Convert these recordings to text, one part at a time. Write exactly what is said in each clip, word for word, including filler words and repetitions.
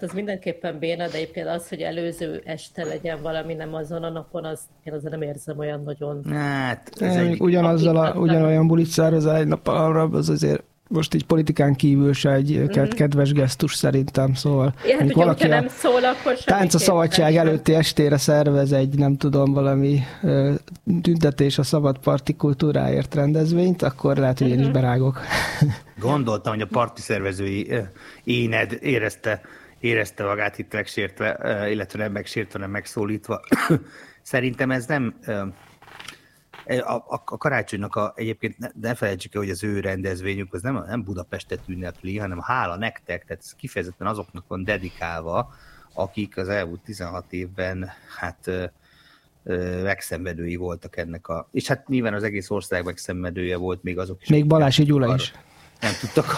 tehát az mindenképpen béna, de egyébként az, hogy előző este legyen valami nem azon a napon, az, én azért nem érzem olyan nagyon... Hát, ez egy... Ugyanazzal a, ugyanolyan bulit szervezel egy nap arra, az azért most így politikán kívül se egy mm-hmm. kedves gesztus szerintem, szóval... Ja, hát ugye, valaki nem szól, akkor Tánc a szabadság előtti estére szervez egy, nem tudom, valami ö, tüntetés a szabad parti kultúráért rendezvényt, akkor lehet, hogy én is berágok. Gondoltam, hogy a parti szervezői éned érezte, érezte magát itt megsértve, illetve nem megsértve, nem megszólítva. Szerintem ez nem... A, a, a karácsonynak a, egyébként ne, ne felejtsük el, hogy az ő rendezvényük az nem, nem Budapestet ünnepli, hanem hála nektek, tehát ez kifejezetten azoknak van dedikálva, akik az elmúlt tizenhat évben hát ö, ö, megszenvedői voltak ennek a... És hát nyilván az egész ország megszenvedője volt, még azok is... Még Balási Gyula arra, is. Nem tudtak...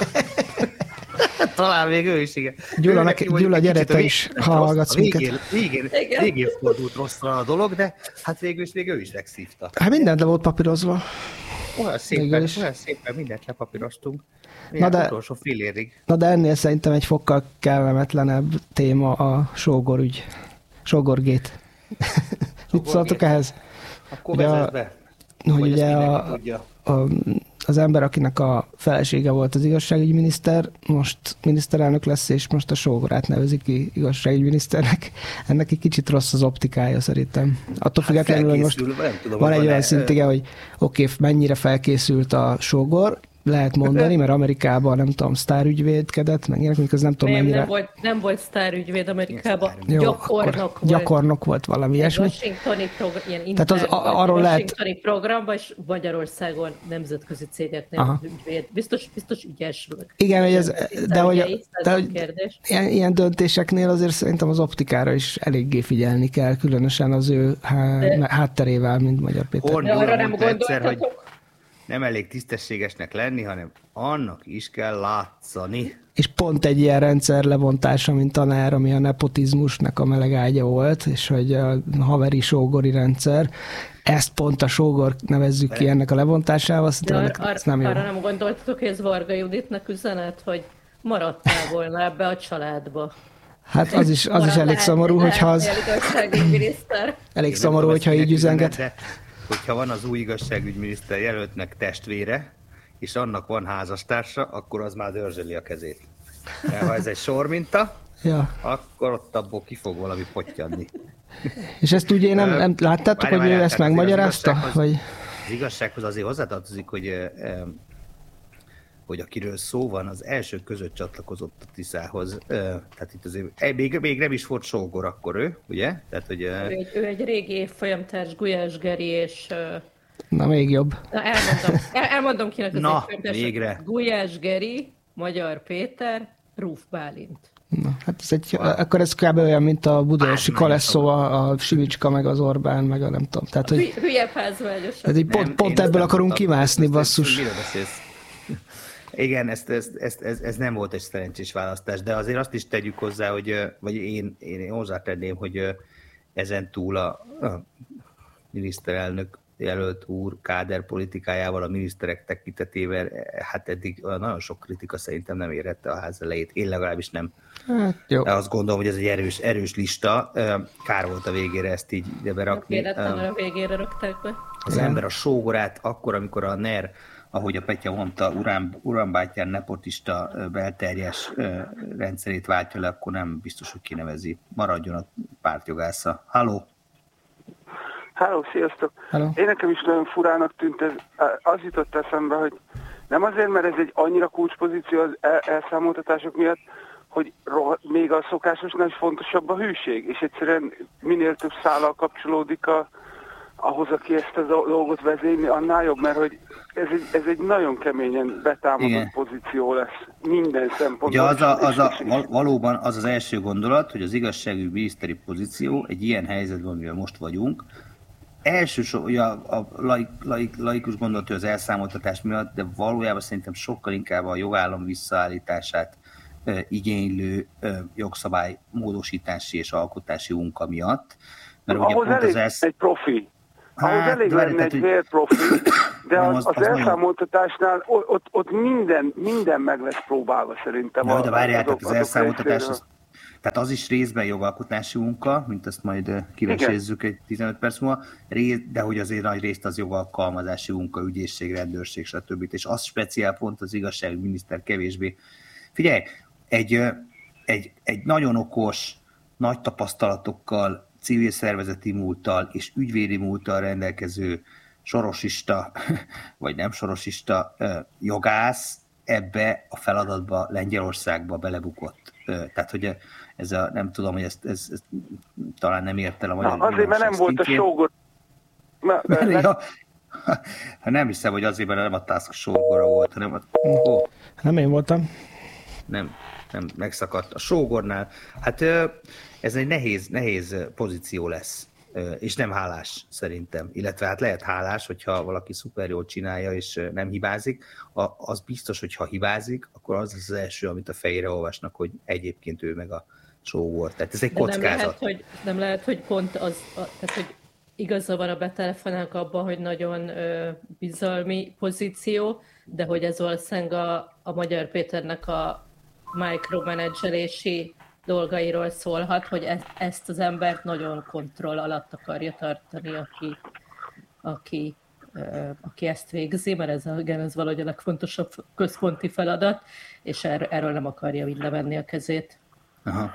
Talán még ő is, igen. Gyula, neki, Gyula gyere te is, ha hallgatsz minket. Végén, végén, végén fordult rosszra a dolog, de hát végül is még ő is megszívta. Hát mindent le volt papírozva. Olyan szépen, olyan szépen mindent lepapíroztunk. Na de, utolsó félérig. Na de ennél szerintem egy fokkal kellemetlenebb téma a sógorügy. Sógorgate. Mit szóltok ehhez? Akkor vezess be. Hogy ugye a, a, az ember, akinek a felesége volt az igazságügyminiszter, most miniszterelnök lesz, és most a sógorát nevezik ki igazságügyminiszternek. Ennek egy kicsit rossz az optikája szerintem. Attól hát függetlenül, hogy most tudom, van egy olyan szintige, hogy oké, okay, mennyire felkészült a sógor, lehet mondani, mert Amerikában, nem tudom, sztárügyvédkedett, meg ilyenek, mikor nem tudom nem, mennyire... Nem volt, nem volt sztárügyvéd Amerikában, Jó, gyakornok volt. Gyakornok volt valami ilyesmi. Washingtoni program, ilyen Tehát az, a, arról Washingtoni lehet... programban, és Magyarországon nemzetközi cégeknél ügyvéd. Biztos, biztos ügyes. Igen, hogy ez, de hogy, de, hogy ilyen, ilyen döntéseknél azért szerintem az optikára is eléggé figyelni kell, különösen az ő há, de... hátterével, mint Magyar Péter. Horn Gyula mondta egyszer, hogy nem elég tisztességesnek lenni, hanem annak is kell látszani. És pont egy ilyen rendszer lebontása, mint tanár, ami a nepotizmusnak a melegágya volt, és hogy a haveri sógori rendszer, ezt pont a sógor nevezzük De ki ennek a lebontásával, szerintem ar- ar- nem jó. Arra nem gondoltatok, hogy ez Varga Juditnak üzenet, hogy maradtál volna ebbe a családba. Hát az is, az is elég szomorú, hogyha az... Elég szomorú, hogyha így üzenget. Hogyha van az új igazságügyminiszter jelöltnek testvére, és annak van házastársa, akkor az már dörzsöli a kezét. De ha ez egy sorminta, ja. akkor ott abból ki fog valami pottyanni. És ezt ugye nem, nem láttátok, hogy ő ezt megmagyarázta? Az igazsághoz, vagy? az igazsághoz azért hozzátartozik, hogy, hogy akiről szó van, az első között csatlakozott a Tiszához. Tehát itt azért még, még nem is volt sógor akkor ő, ugye? Tehát, hogy, ő, egy, ő egy régi évfolyamtárs, Gulyás Geri, és... Na, még jobb. Na, elmondom, el, elmondom kinek az Na, végre. Gulyás Geri, Magyar Péter, Rúf Bálint. Na, hát ez egy, wow. Akkor ez kb. Olyan, mint a budaörsi Kalesszó, a, a Simicska, meg az Orbán, meg a nem tudom. Tehát, hogy... Hülyebb házvágyos. Pont, pont ebből akarunk kimászni, basszus. Igen, ezt, ezt, ezt, ez, ez nem volt egy szerencsés választás, de azért azt is tegyük hozzá, hogy, vagy én, én hozzátenném, hogy ezen túl a, a miniszterelnök jelölt úr káder politikájával, a miniszterek tekintetében, hát eddig nagyon sok kritika szerintem nem érhette a ház elejét. Én legalábbis nem. Hát, jó. Azt gondolom, hogy ez egy erős, erős lista. Kár volt a végére ezt így ide berakni. Kéretlenül a végére rakták be. Az Igen. ember a sógorát akkor, amikor a NER, ahogy a Petya mondta, urán, uránbátyán nepotista belterjes rendszerét váltja le, akkor nem biztos, hogy kinevezi. Maradjon a pártjogásza. Halló! Háló, sziasztok! Hello. Én nekem is nagyon furának tűnt ez. Az jutott eszembe, hogy nem azért, mert ez egy annyira kulcspozíció az el- elszámoltatások miatt, hogy roh- még a szokásosnál is fontosabb a hűség, és egyszerűen minél több szállal kapcsolódik a, ahhoz, aki ezt a dolgot vezényli, annál jobb, mert hogy ez egy, ez egy nagyon keményen betámadott Igen. pozíció lesz minden szempontból. Ugye az a, az a, valóban az az első gondolat, hogy az igazságügyi miniszteri pozíció egy ilyen helyzetben, amivel most vagyunk, elsősorban a, a laik, laik, laikus gondolat, hogy az elszámoltatás miatt, de valójában szerintem sokkal inkább a jogállam visszaállítását e, igénylő e, jogszabály módosítási és alkotási munka miatt. Mert ahhoz ugye pont elég az elsz... egy profi. Ahhoz hát, elég lenne tehát, egy vérprofi, de az, az, az elszámoltatásnál ott, ott minden, minden meg lesz próbálva szerintem. Ja, de várjátok, az, az elszámoltatás az, tehát az is részben jogalkotási munka, mint azt majd kivesézzük egy tizenöt perc múlva, de hogy azért nagy részt az jogalkalmazási munka, ügyészség, rendőrség, stb. És az speciál pont az igazságügyminiszter kevésbé. Figyelj, egy, egy, egy nagyon okos, nagy tapasztalatokkal, civil szervezeti múlttal és ügyvédi múlttal rendelkező sorosista, vagy nem sorosista jogász ebbe a feladatba Lengyelországba belebukott. Tehát, hogy ez a, nem tudom, hogy ezt, ez, ez talán nem ért el a magyar. Na, azért, mert nem volt a sógor. Ja, nem hiszem, hogy azért, mert nem a Tusk sógora volt, hanem a... Oh. Nem én voltam. Nem, nem, megszakadt a sógornál. Hát ez egy nehéz, nehéz pozíció lesz, és nem hálás szerintem. Illetve hát lehet hálás, hogyha valaki szuper jól csinálja, és nem hibázik. Az biztos, hogy ha hibázik, akkor az az első, amit a fejére olvasnak, hogy egyébként ő meg a sógor. Tehát ez egy kockázat. Nem lehet, hogy, nem lehet, hogy pont az, tehát, hogy igaza van a betelefonálnak abban, hogy nagyon ö, bizalmi pozíció, de hogy ez valószínűleg a, a Magyar Péternek a micromanagelési dolgairól szólhat, hogy e, ezt az embert nagyon kontroll alatt akarja tartani, aki, aki, ö, aki ezt végzi, mert ez, igen, ez valahogy a legfontosabb központi feladat, és er, erről nem akarja így levenni a kezét. Aha.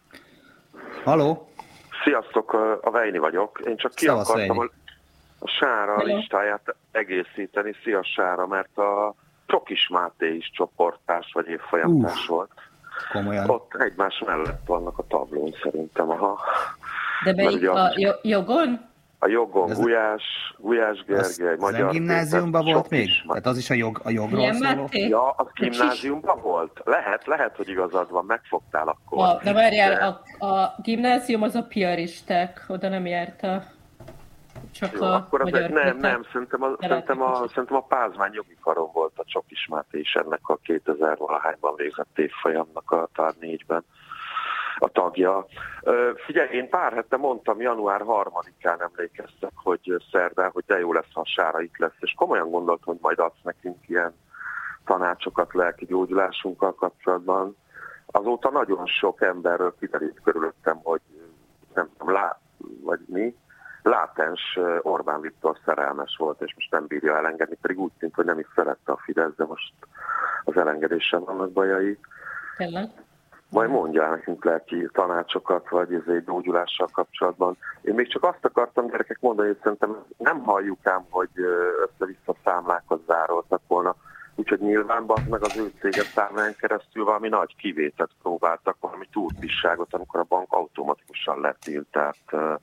Halló? Sziasztok, a Vejni vagyok. Én csak ki Szavasz, akartam Vejni. a Sára Hello. listáját egészíteni. Szia Sára, mert a Csokis Máté is csoporttárs vagy évfolyamtárs volt. Komolyan. Ott egymás mellett vannak a tablón szerintem. Aha. De melyik a jogon? A jogon Ez Gulyás, Gulyás Gergely, az, Magyar az gimnáziumban Péter, volt még? Máté. Tehát az is a, jog, a jogról Milyen szóló? Máté? Ja, az gimnáziumban volt? Lehet, lehet, hogy igazad van, megfogtál akkor. A, de várjál, a, a gimnázium az a piaristák, oda nem járta. Csak Jó, a akkor az Magyar egy, nem, Péter. nem, szerintem a, szerintem, a, szerintem a Pázmány jogi karon volt a Csokis Máté is ennek a kétezer-valahányban végzett évfolyamnak a tár négyben a tagja. Figyelj, én pár hete mondtam, január harmadikán emlékeztek, hogy szerdán, hogy de jó lesz, ha a Sára itt lesz, és komolyan gondoltam, hogy majd adsz nekünk ilyen tanácsokat lelki gyógyulásunkkal kapcsolatban. Azóta nagyon sok emberről kiderült körülöttem, hogy nem tudom, lá, vagy mi, látens Orbán Viktor szerelmes volt, és most nem bírja elengedni, pedig úgy tűnt, hogy nem is szerette a Fidesz, de most az elengedéssel vannak bajai. Tényleg? Majd mondjál nekünk lelki tanácsokat, vagy ezért gyógyulással kapcsolatban. Én még csak azt akartam, gyerekek, mondani, hogy szerintem nem halljuk ám, hogy össze-vissza számlákat zároltak volna. Úgyhogy nyilván meg az ő céget számlán keresztül valami nagy kivételt próbáltak, valami túlpisságot, amikor a bank automatikusan letilt. Tehát,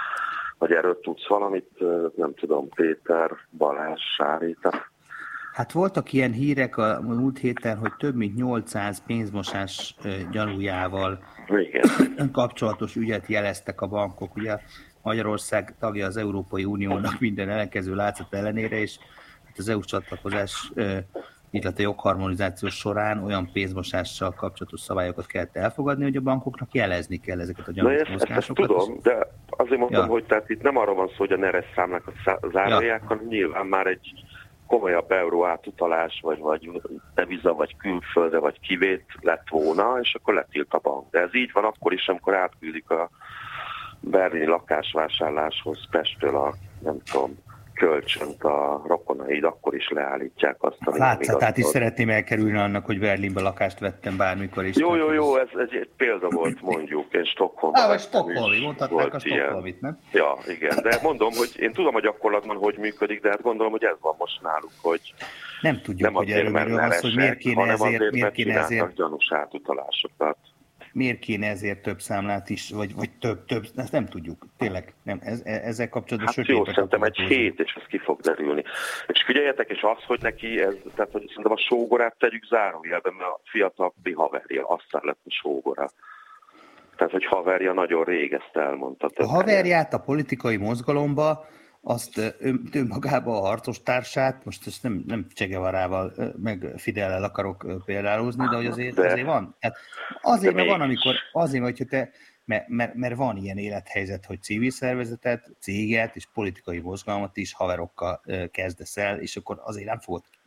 vagy erről tudsz valamit, nem tudom, Péter, Balázs, Sári. Tehát... Hát voltak ilyen hírek a múlt héten, hogy több mint nyolcszáz pénzmosás gyanújával Igen. kapcsolatos ügyet jeleztek a bankok. Ugye Magyarország tagja az Európai Uniónak minden ellenkező látszat ellenére, és az é u-s csatlakozás, illetve a jogharmonizáció során olyan pénzmosással kapcsolatos szabályokat kellett elfogadni, hogy a bankoknak jelezni kell ezeket a gyanús mozgásokat. Ezt tudom, de azért mondtam, ja. hogy tehát itt nem arról van szó, hogy a neres számlákat zárolják, ja. hanem nyilván már egy komolyabb euró átutalás, vagy, vagy deviza, vagy külföldre, vagy kivét lett volna, és akkor letilt a bank. De ez így van akkor is, amikor átküldik a berlini lakásvásárláshoz Pesttől a, nem tudom, kölcsönt a rokonaid, akkor is leállítják azt, ami nem igaz. Tehát is szeretném elkerülni annak, hogy Berlinbe lakást vettem bármikor is. Jó, jó, jó, ez egy példa volt, mondjuk. Én Stockholmban. Á, vagy Stockholmi, mondhatnák a Stockholmit, nem? Ja, igen, de mondom, hogy én tudom a gyakorlatban, hogy működik, de hát gondolom, hogy ez van most náluk, hogy nem tudjuk, nem hogy erről van szó, hogy miért kéne ezért, azért, miért kéne ezért gyanús átutalásokat. Miért kéne ezért több számlát is, vagy, vagy több, több, ezt nem tudjuk. Tényleg, nem, ez, ezzel kapcsolatban hát jó, szerintem egy hét, és ez ki fog derülni. És figyeljetek, és az, hogy neki ez, tehát hogy szerintem a sógorát tegyük zárójelben, mert a fiatalabbi haverja, aztán lett a sógora. Tehát, hogy haverja nagyon rég ezt elmondta. A haverját a politikai mozgalomba, azt önmagában a harcos társát, most ezt nem, nem Che Guevarával, meg Fidellel akarok példálózni, de hogy azért, de, azért van. Tehát azért, mert van, amikor, azért, hogyha te, mert, mert, mert van ilyen élethelyzet, hogy civil szervezetet, céget és politikai mozgalmat is haverokkal kezdesz el, és akkor azért nem fogod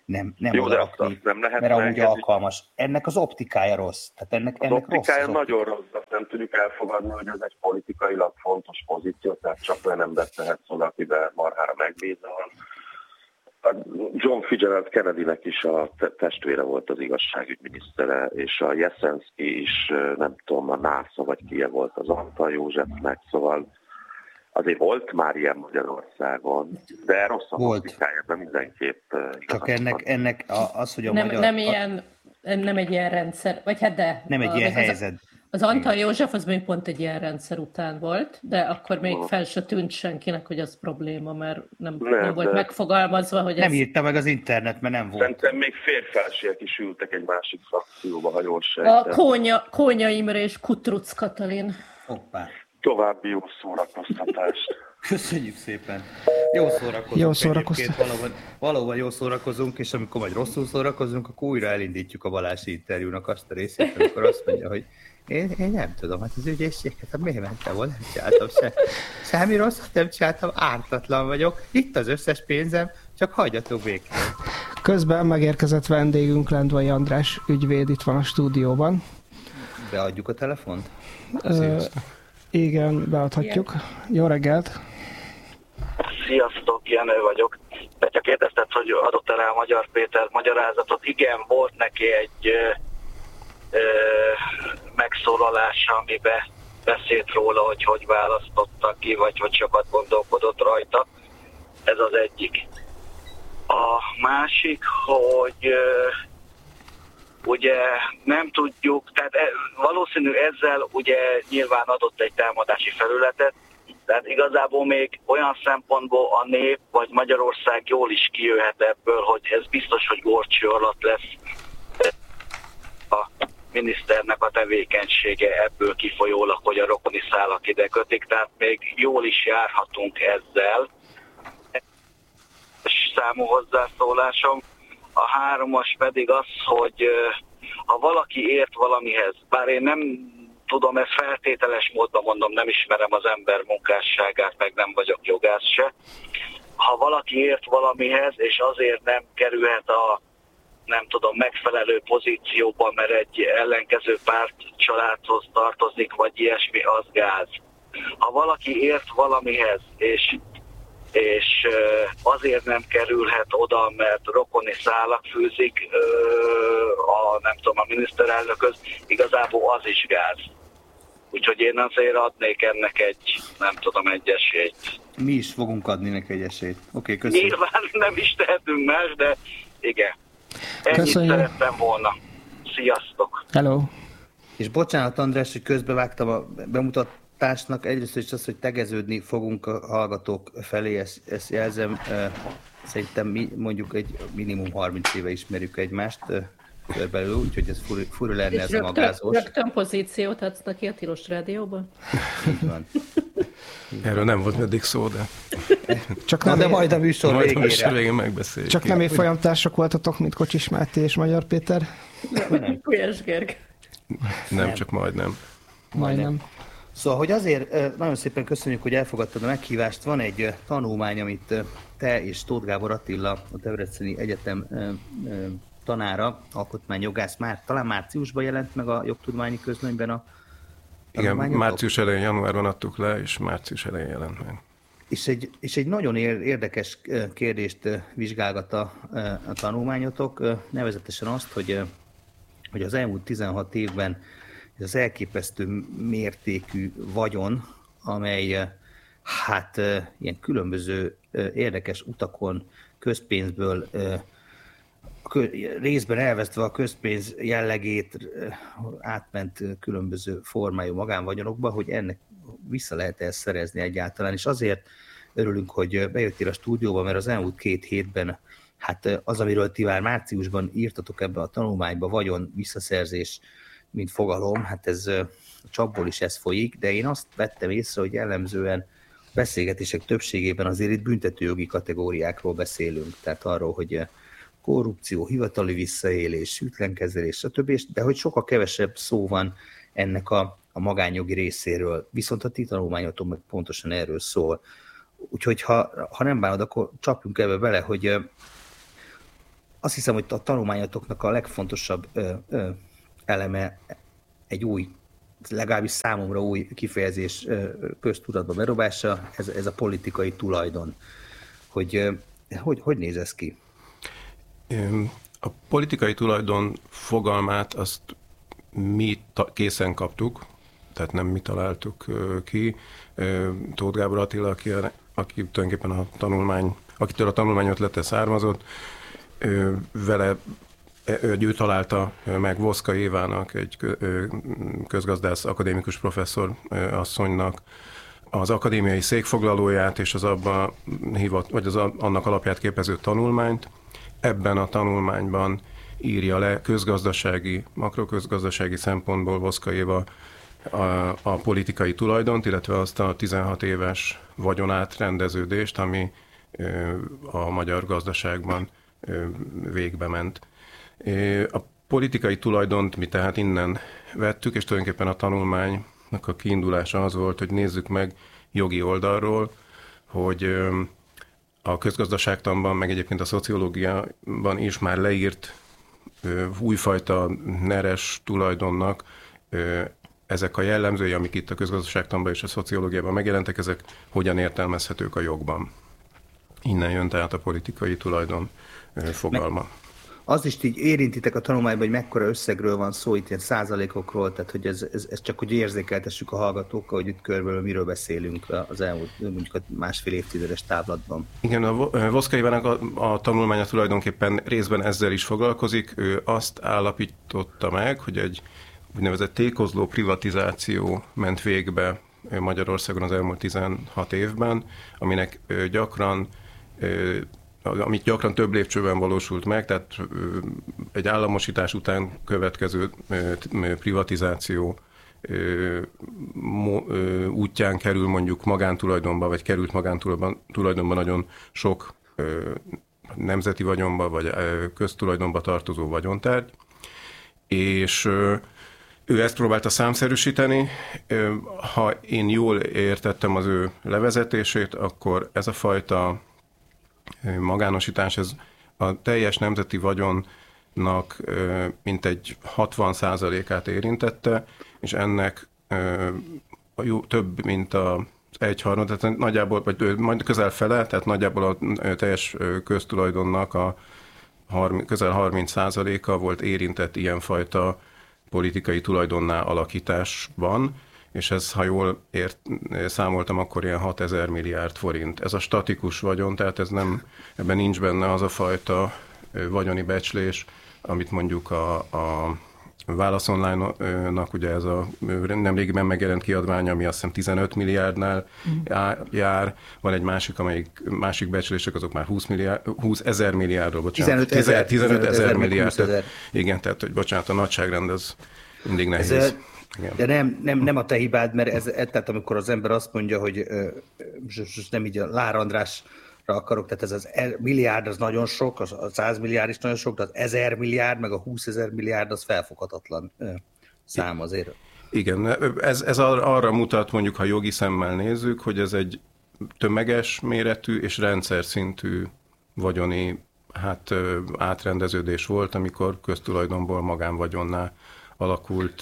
nem, nem Jó, oda rakni, nem lehet mert amúgy megengedni. Alkalmas. Ennek az optikája rossz. Tehát ennek, Az ennek optikája rossz az nagyon optika. rossz, azt nem tudjuk elfogadni, hogy ez egy politikailag fontos pozíció, tehát csak olyan ember tehetsz oda, akiben marhára megbízol. John Fitzgerald Kennedynek is a testvére volt az igazságügyminisztere, és a Jeszenszky is, nem tudom, a NASA vagy kie volt az Antal Józsefnek, szóval azért volt már ilyen Magyarországon, de rossz a optikájában mindenképp. Csak ennek, ennek az, hogy a nem, magyar... Nem, ilyen, nem egy ilyen rendszer, vagy hát de... Nem egy a, ilyen az, helyzet. Az Antal József az még pont egy ilyen rendszer után volt, de akkor még fel se tűnt senkinek, hogy az probléma, mert nem, nem, nem volt megfogalmazva, hogy nem ez... írta meg az internet, mert nem volt. Szerintem még férfelsiek is ültek egy másik frakcióba, ha jól sejtem. A Kónya, Kónya Imre és Kutruc Katalin. Hoppá. További jó szórakoztatást. Köszönjük szépen. Jó szórakozunk. Jó szórakoztunk. Valóban, valóban jó szórakozunk, és amikor majd rosszul szórakozunk, akkor újra elindítjuk a Balási interjúnak azt a részét, amikor azt mondja, hogy én, én nem tudom, hát az ügyészséget, hát miért mentem volna, nem csináltam se. Semmi rosszat nem csináltam, ártatlan vagyok. Itt az összes pénzem, csak hagyjatok békén. Közben megérkezett vendégünk, Lendvai András ügyvéd, itt van a stúdióban. Beadjuk a telefont? Ö, igen, beadhatjuk. Igen. Jó reggelt! Sziasztok, Jenő vagyok. Petya kérdezted, hogy adott el a Magyar Péter magyarázatot. Igen, volt neki egy ö, ö, megszólalása, amiben beszélt róla, hogy hogy választotta ki, vagy hogy sokat gondolkodott rajta. Ez az egyik. A másik, hogy ö, ugye nem tudjuk, tehát valószínű ezzel ugye nyilván adott egy támadási felületet, tehát igazából még olyan szempontból a nép vagy Magyarország jól is kijöhet ebből, hogy ez biztos, hogy górcső alatt lesz a miniszternek a tevékenysége ebből kifolyólag, hogy a rokoni szálak ide kötik, tehát még jól is járhatunk ezzel. Számú hozzászólásom. A hármas pedig az, hogy ha valaki ért valamihez, bár én nem tudom, ezt feltételes módban mondom, nem ismerem az ember munkásságát, meg nem vagyok jogász se. Ha valaki ért valamihez, és azért nem kerülhet a nem tudom, megfelelő pozícióban, mert egy ellenkező párt családhoz tartozik, vagy ilyesmi, az gáz. Ha valaki ért valamihez, és és azért nem kerülhet oda, mert rokoni szálak fűzik a, nem tudom, a miniszterelnökhöz, igazából az is gáz. Úgyhogy én azért adnék ennek egy, nem tudom, egy esélyt. Mi is fogunk adni neki egy esélyt. Oké, okay, köszönöm. Nyilván nem is tehetünk más, de igen. Ennyit Köszönjük. szerettem volna. Sziasztok! Hello! És bocsánat, András, hogy közbevágtam a bemutat társnak, egyrészt is az, hogy tegeződni fogunk a hallgatók felé, ezt, ezt jelzem. Szerintem mi mondjuk egy minimum harminc éve ismerjük egymást körbelül, úgyhogy ez fura, fura lenne ez a magázós. Rögtön pozíciót adsz neki a Tilos Rádióban? Így van. Erről nem volt meddig szó, de... Csak Na, nem de majd a műsor majd végére. a műsor végén megbeszéljük. Csak nem évfolyamtársak voltatok, mint Kocsis Máté és Magyar Péter? Nem. Kujás Gerg. Nem, nem, csak majdnem. Majdnem. Szóval, hogy azért nagyon szépen köszönjük, hogy elfogadtad a meghívást. Van egy tanulmány, amit te és Tóth Gábor Attila, a Debreceni Egyetem tanára, alkotmányjogász, már talán márciusban jelent meg a jogtudományi közlönyben a Igen, március elején, januárban adtuk le, és március elején jelent meg. És egy, és egy nagyon érdekes kérdést vizsgálgat a, a tanulmányotok, nevezetesen azt, hogy, hogy az elmúlt tizenhat évben ez az elképesztő mértékű vagyon, amely hát ilyen különböző érdekes utakon közpénzből részben elvesztve a közpénz jellegét átment különböző formájú magánvagyonokba, hogy ennek vissza lehet ezt szerezni egyáltalán, és azért örülünk, hogy bejöttél a stúdióba, mert az elmúlt két hétben hát az, amiről ti már márciusban írtatok ebbe a tanulmányba, vagyon visszaszerzés, mint fogalom, hát ez a csapból is ez folyik, de én azt vettem észre, hogy jellemzően a beszélgetések többségében azért itt büntetőjogi kategóriákról beszélünk, tehát arról, hogy korrupció, hivatali visszaélés, hűtlenkezelés, stb., de hogy sokkal kevesebb szó van ennek a, a magánjogi részéről, viszont a ti tanulmányotok meg pontosan erről szól. Úgyhogy ha, ha nem bánod, akkor csapjunk ebbe bele, hogy azt hiszem, hogy a tanulmányatoknak a legfontosabb ö, ö, eleme egy új, legalábbis számomra új kifejezés ö, köztudatba berobása, ez, ez a politikai tulajdon. Hogy, ö, hogy hogy néz ez ki? A politikai tulajdon fogalmát azt mi ta- készen kaptuk, tehát nem mi találtuk ki. Tóth Gábor Attila, aki, aki tulajdonképpen a tanulmány, akitől a tanulmány ötlete származott, vele ő találta meg Voszka Évának, egy közgazdász akadémikus professzor asszonynak az akadémiai székfoglalóját és az abban hívott, vagy az annak alapját képező tanulmányt. Ebben a tanulmányban írja le közgazdasági, makroközgazdasági szempontból Voszka Éva a, a politikai tulajdont, illetve azt a tizenhat éves vagyonátrendeződést, ami a magyar gazdaságban végbe ment. A politikai tulajdont mi tehát innen vettük, és tulajdonképpen a tanulmánynak a kiindulása az volt, hogy nézzük meg jogi oldalról, hogy a közgazdaságtanban, meg egyébként a szociológiában is már leírt újfajta neres tulajdonnak ezek a jellemzői, amik itt a közgazdaságtanban és a szociológiában megjelentek, ezek hogyan értelmezhetők a jogban. Innen jön tehát a politikai tulajdon fogalma. Meg az is így érintitek a tanulmányban, hogy mekkora összegről van szó, itt ilyen százalékokról, tehát hogy ez, ez, ez csak hogy érzékeltessük a hallgatókkal, hogy itt körülbelül miről beszélünk az elmúlt mondjuk a másfél évtizedes távlatban. Igen, a Voszka Évának a, a tanulmánya tulajdonképpen részben ezzel is foglalkozik. Ő azt állapította meg, hogy egy úgynevezett tékozló privatizáció ment végbe Magyarországon az elmúlt tizenhat évben, aminek gyakran amit gyakran több lépcsőben valósult meg, tehát egy államosítás után következő privatizáció útján kerül mondjuk magántulajdonba, vagy került magántulajdonba nagyon sok nemzeti vagyonba, vagy köztulajdonba tartozó vagyontárgy, és ő ezt próbálta számszerűsíteni. Ha én jól értettem az ő levezetését, akkor ez a fajta magánosítás, ez a teljes nemzeti vagyonnak mintegy hatvan százalékát érintette, és ennek a jó, több, mint a egyharmad, tehát nagyjából, vagy majd közel fele, tehát nagyjából a teljes köztulajdonnak a harminc, közel harminc százaléka volt érintett ilyenfajta politikai tulajdonná alakításban, és ez, ha jól ért, számoltam, akkor ilyen hatezer milliárd forint. Ez a statikus vagyon, tehát ez nem, ebben nincs benne az a fajta vagyoni becslés, amit mondjuk a, a Válasz Online-nak ugye ez a nemrégiben megjelent kiadvány, ami azt hiszem tizenöt milliárdnál jár. Van egy másik, amelyik másik becslések, azok már húsz, milliárd, húsz ezer milliárdról, bocsánat. tizenöt ezer milliárd. Tehát, igen, tehát, hogy bocsánat, a nagyságrend az mindig nehéz. Ez, igen. De nem, nem, nem a te hibád, mert ez, tehát amikor az ember azt mondja, hogy nem így a Lár András akarok, tehát ez az milliárd az nagyon sok, az a száz milliárd is nagyon sok, de az ezer milliárd, meg a húszezer milliárd az felfoghatatlan szám azért. Igen, ez, ez arra mutat, mondjuk, ha jogi szemmel nézzük, hogy ez egy tömeges méretű és rendszer szintű vagyoni hát, átrendeződés volt, amikor köztulajdonból magánvagyonná alakult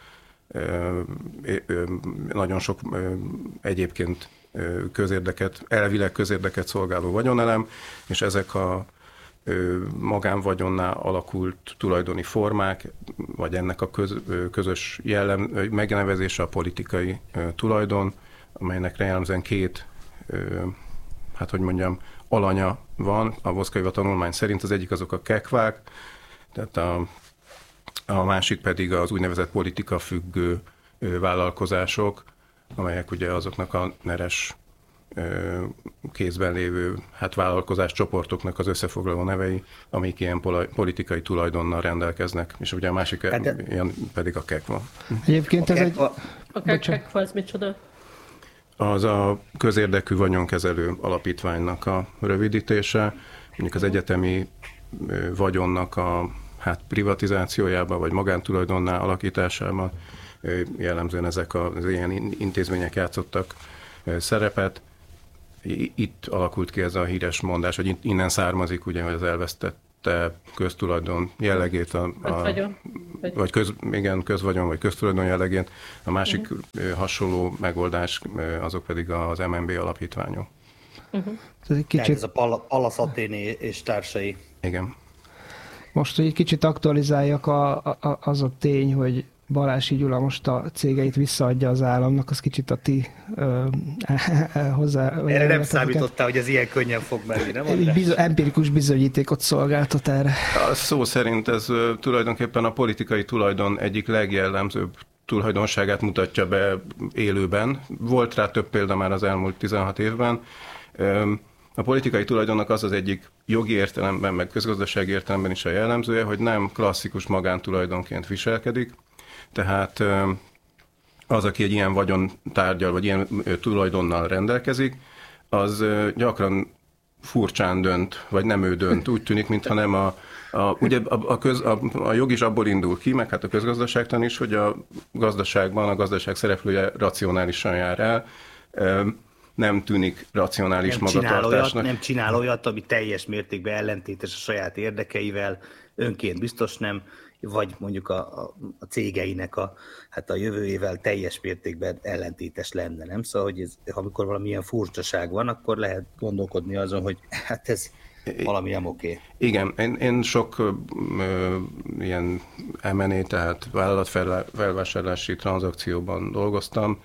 nagyon sok egyébként közérdeket, elvileg közérdeket szolgáló vagyonelem, és ezek a magánvagyonná alakult tulajdoni formák, vagy ennek a köz, közös jellem, megnevezése a politikai tulajdon, amelynek jellemzően két, hát hogy mondjam, alanya van a Voszka Éva tanulmány szerint. Az egyik azok a kekvák, tehát a, a másik pedig az úgynevezett politika függő vállalkozások, amelyek ugye azoknak a neres kézben lévő hát vállalkozás csoportoknak az összefoglaló nevei, amik ilyen politikai tulajdonnal rendelkeznek, és ugye a másik hát ilyen pedig a kekva. Egyébként ez egy... A kekva az micsoda? Az a közérdekű vagyonkezelő alapítványnak a rövidítése, mondjuk az egyetemi vagyonnak a hát privatizációjában, vagy magántulajdonná alakításában jellemzően ezek az ilyen intézmények játszottak szerepet. Itt alakult ki ez a híres mondás, hogy innen származik, ugye, hogy az elvesztett elvesztette köztulajdon jellegét, a, a, vagy köz, igen, közvagyon, vagy köztulajdon jellegét, a másik uh-huh. hasonló megoldás, azok pedig az em en bé alapítványok. Uh-huh. Ez, egy kicsit... ez a Pallas Athéné és társai. Igen. Most, hogy egy kicsit aktualizáljak, a, a, az a tény, hogy Balási Gyula most a cégeit visszaadja az államnak, az kicsit a ti ö, hozzá... Erre nem számítottál, hogy ez ilyen könnyen fog menni, nem? Egy bizo- empirikus bizonyítékot szolgáltat erre. A szó szerint ez tulajdonképpen a politikai tulajdon egyik legjellemzőbb tulajdonságát mutatja be élőben. Volt rá több példa már az elmúlt tizenhat évben. A politikai tulajdonnak az az egyik jogi értelemben, meg közgazdasági értelemben is a jellemzője, hogy nem klasszikus magántulajdonként viselkedik. Tehát az, aki egy ilyen vagyontárgyal, vagy ilyen tulajdonnal rendelkezik, az gyakran furcsán dönt, vagy nem ő dönt. Úgy tűnik, mintha nem a, a, ugye a, a, köz, a, a jog is abból indul ki, meg hát a közgazdaságtan is, hogy a gazdaságban a gazdaság szereplője racionálisan jár el, nem tűnik racionális nem magatartásnak. Csinál olyat, nem csinál olyat, ami teljes mértékben ellentétes a saját érdekeivel, önként biztos nem, vagy mondjuk a, a, a cégeinek a, hát a jövőjével teljes mértékben ellentétes lenne, nem? Szóval, hogy ez, amikor valamilyen furcsaság van, akkor lehet gondolkodni azon, hogy hát ez valami nem oké. Okay. Igen, én, én sok ö, ilyen em en á, tehát vállalatfelvásárlási tranzakcióban dolgoztam.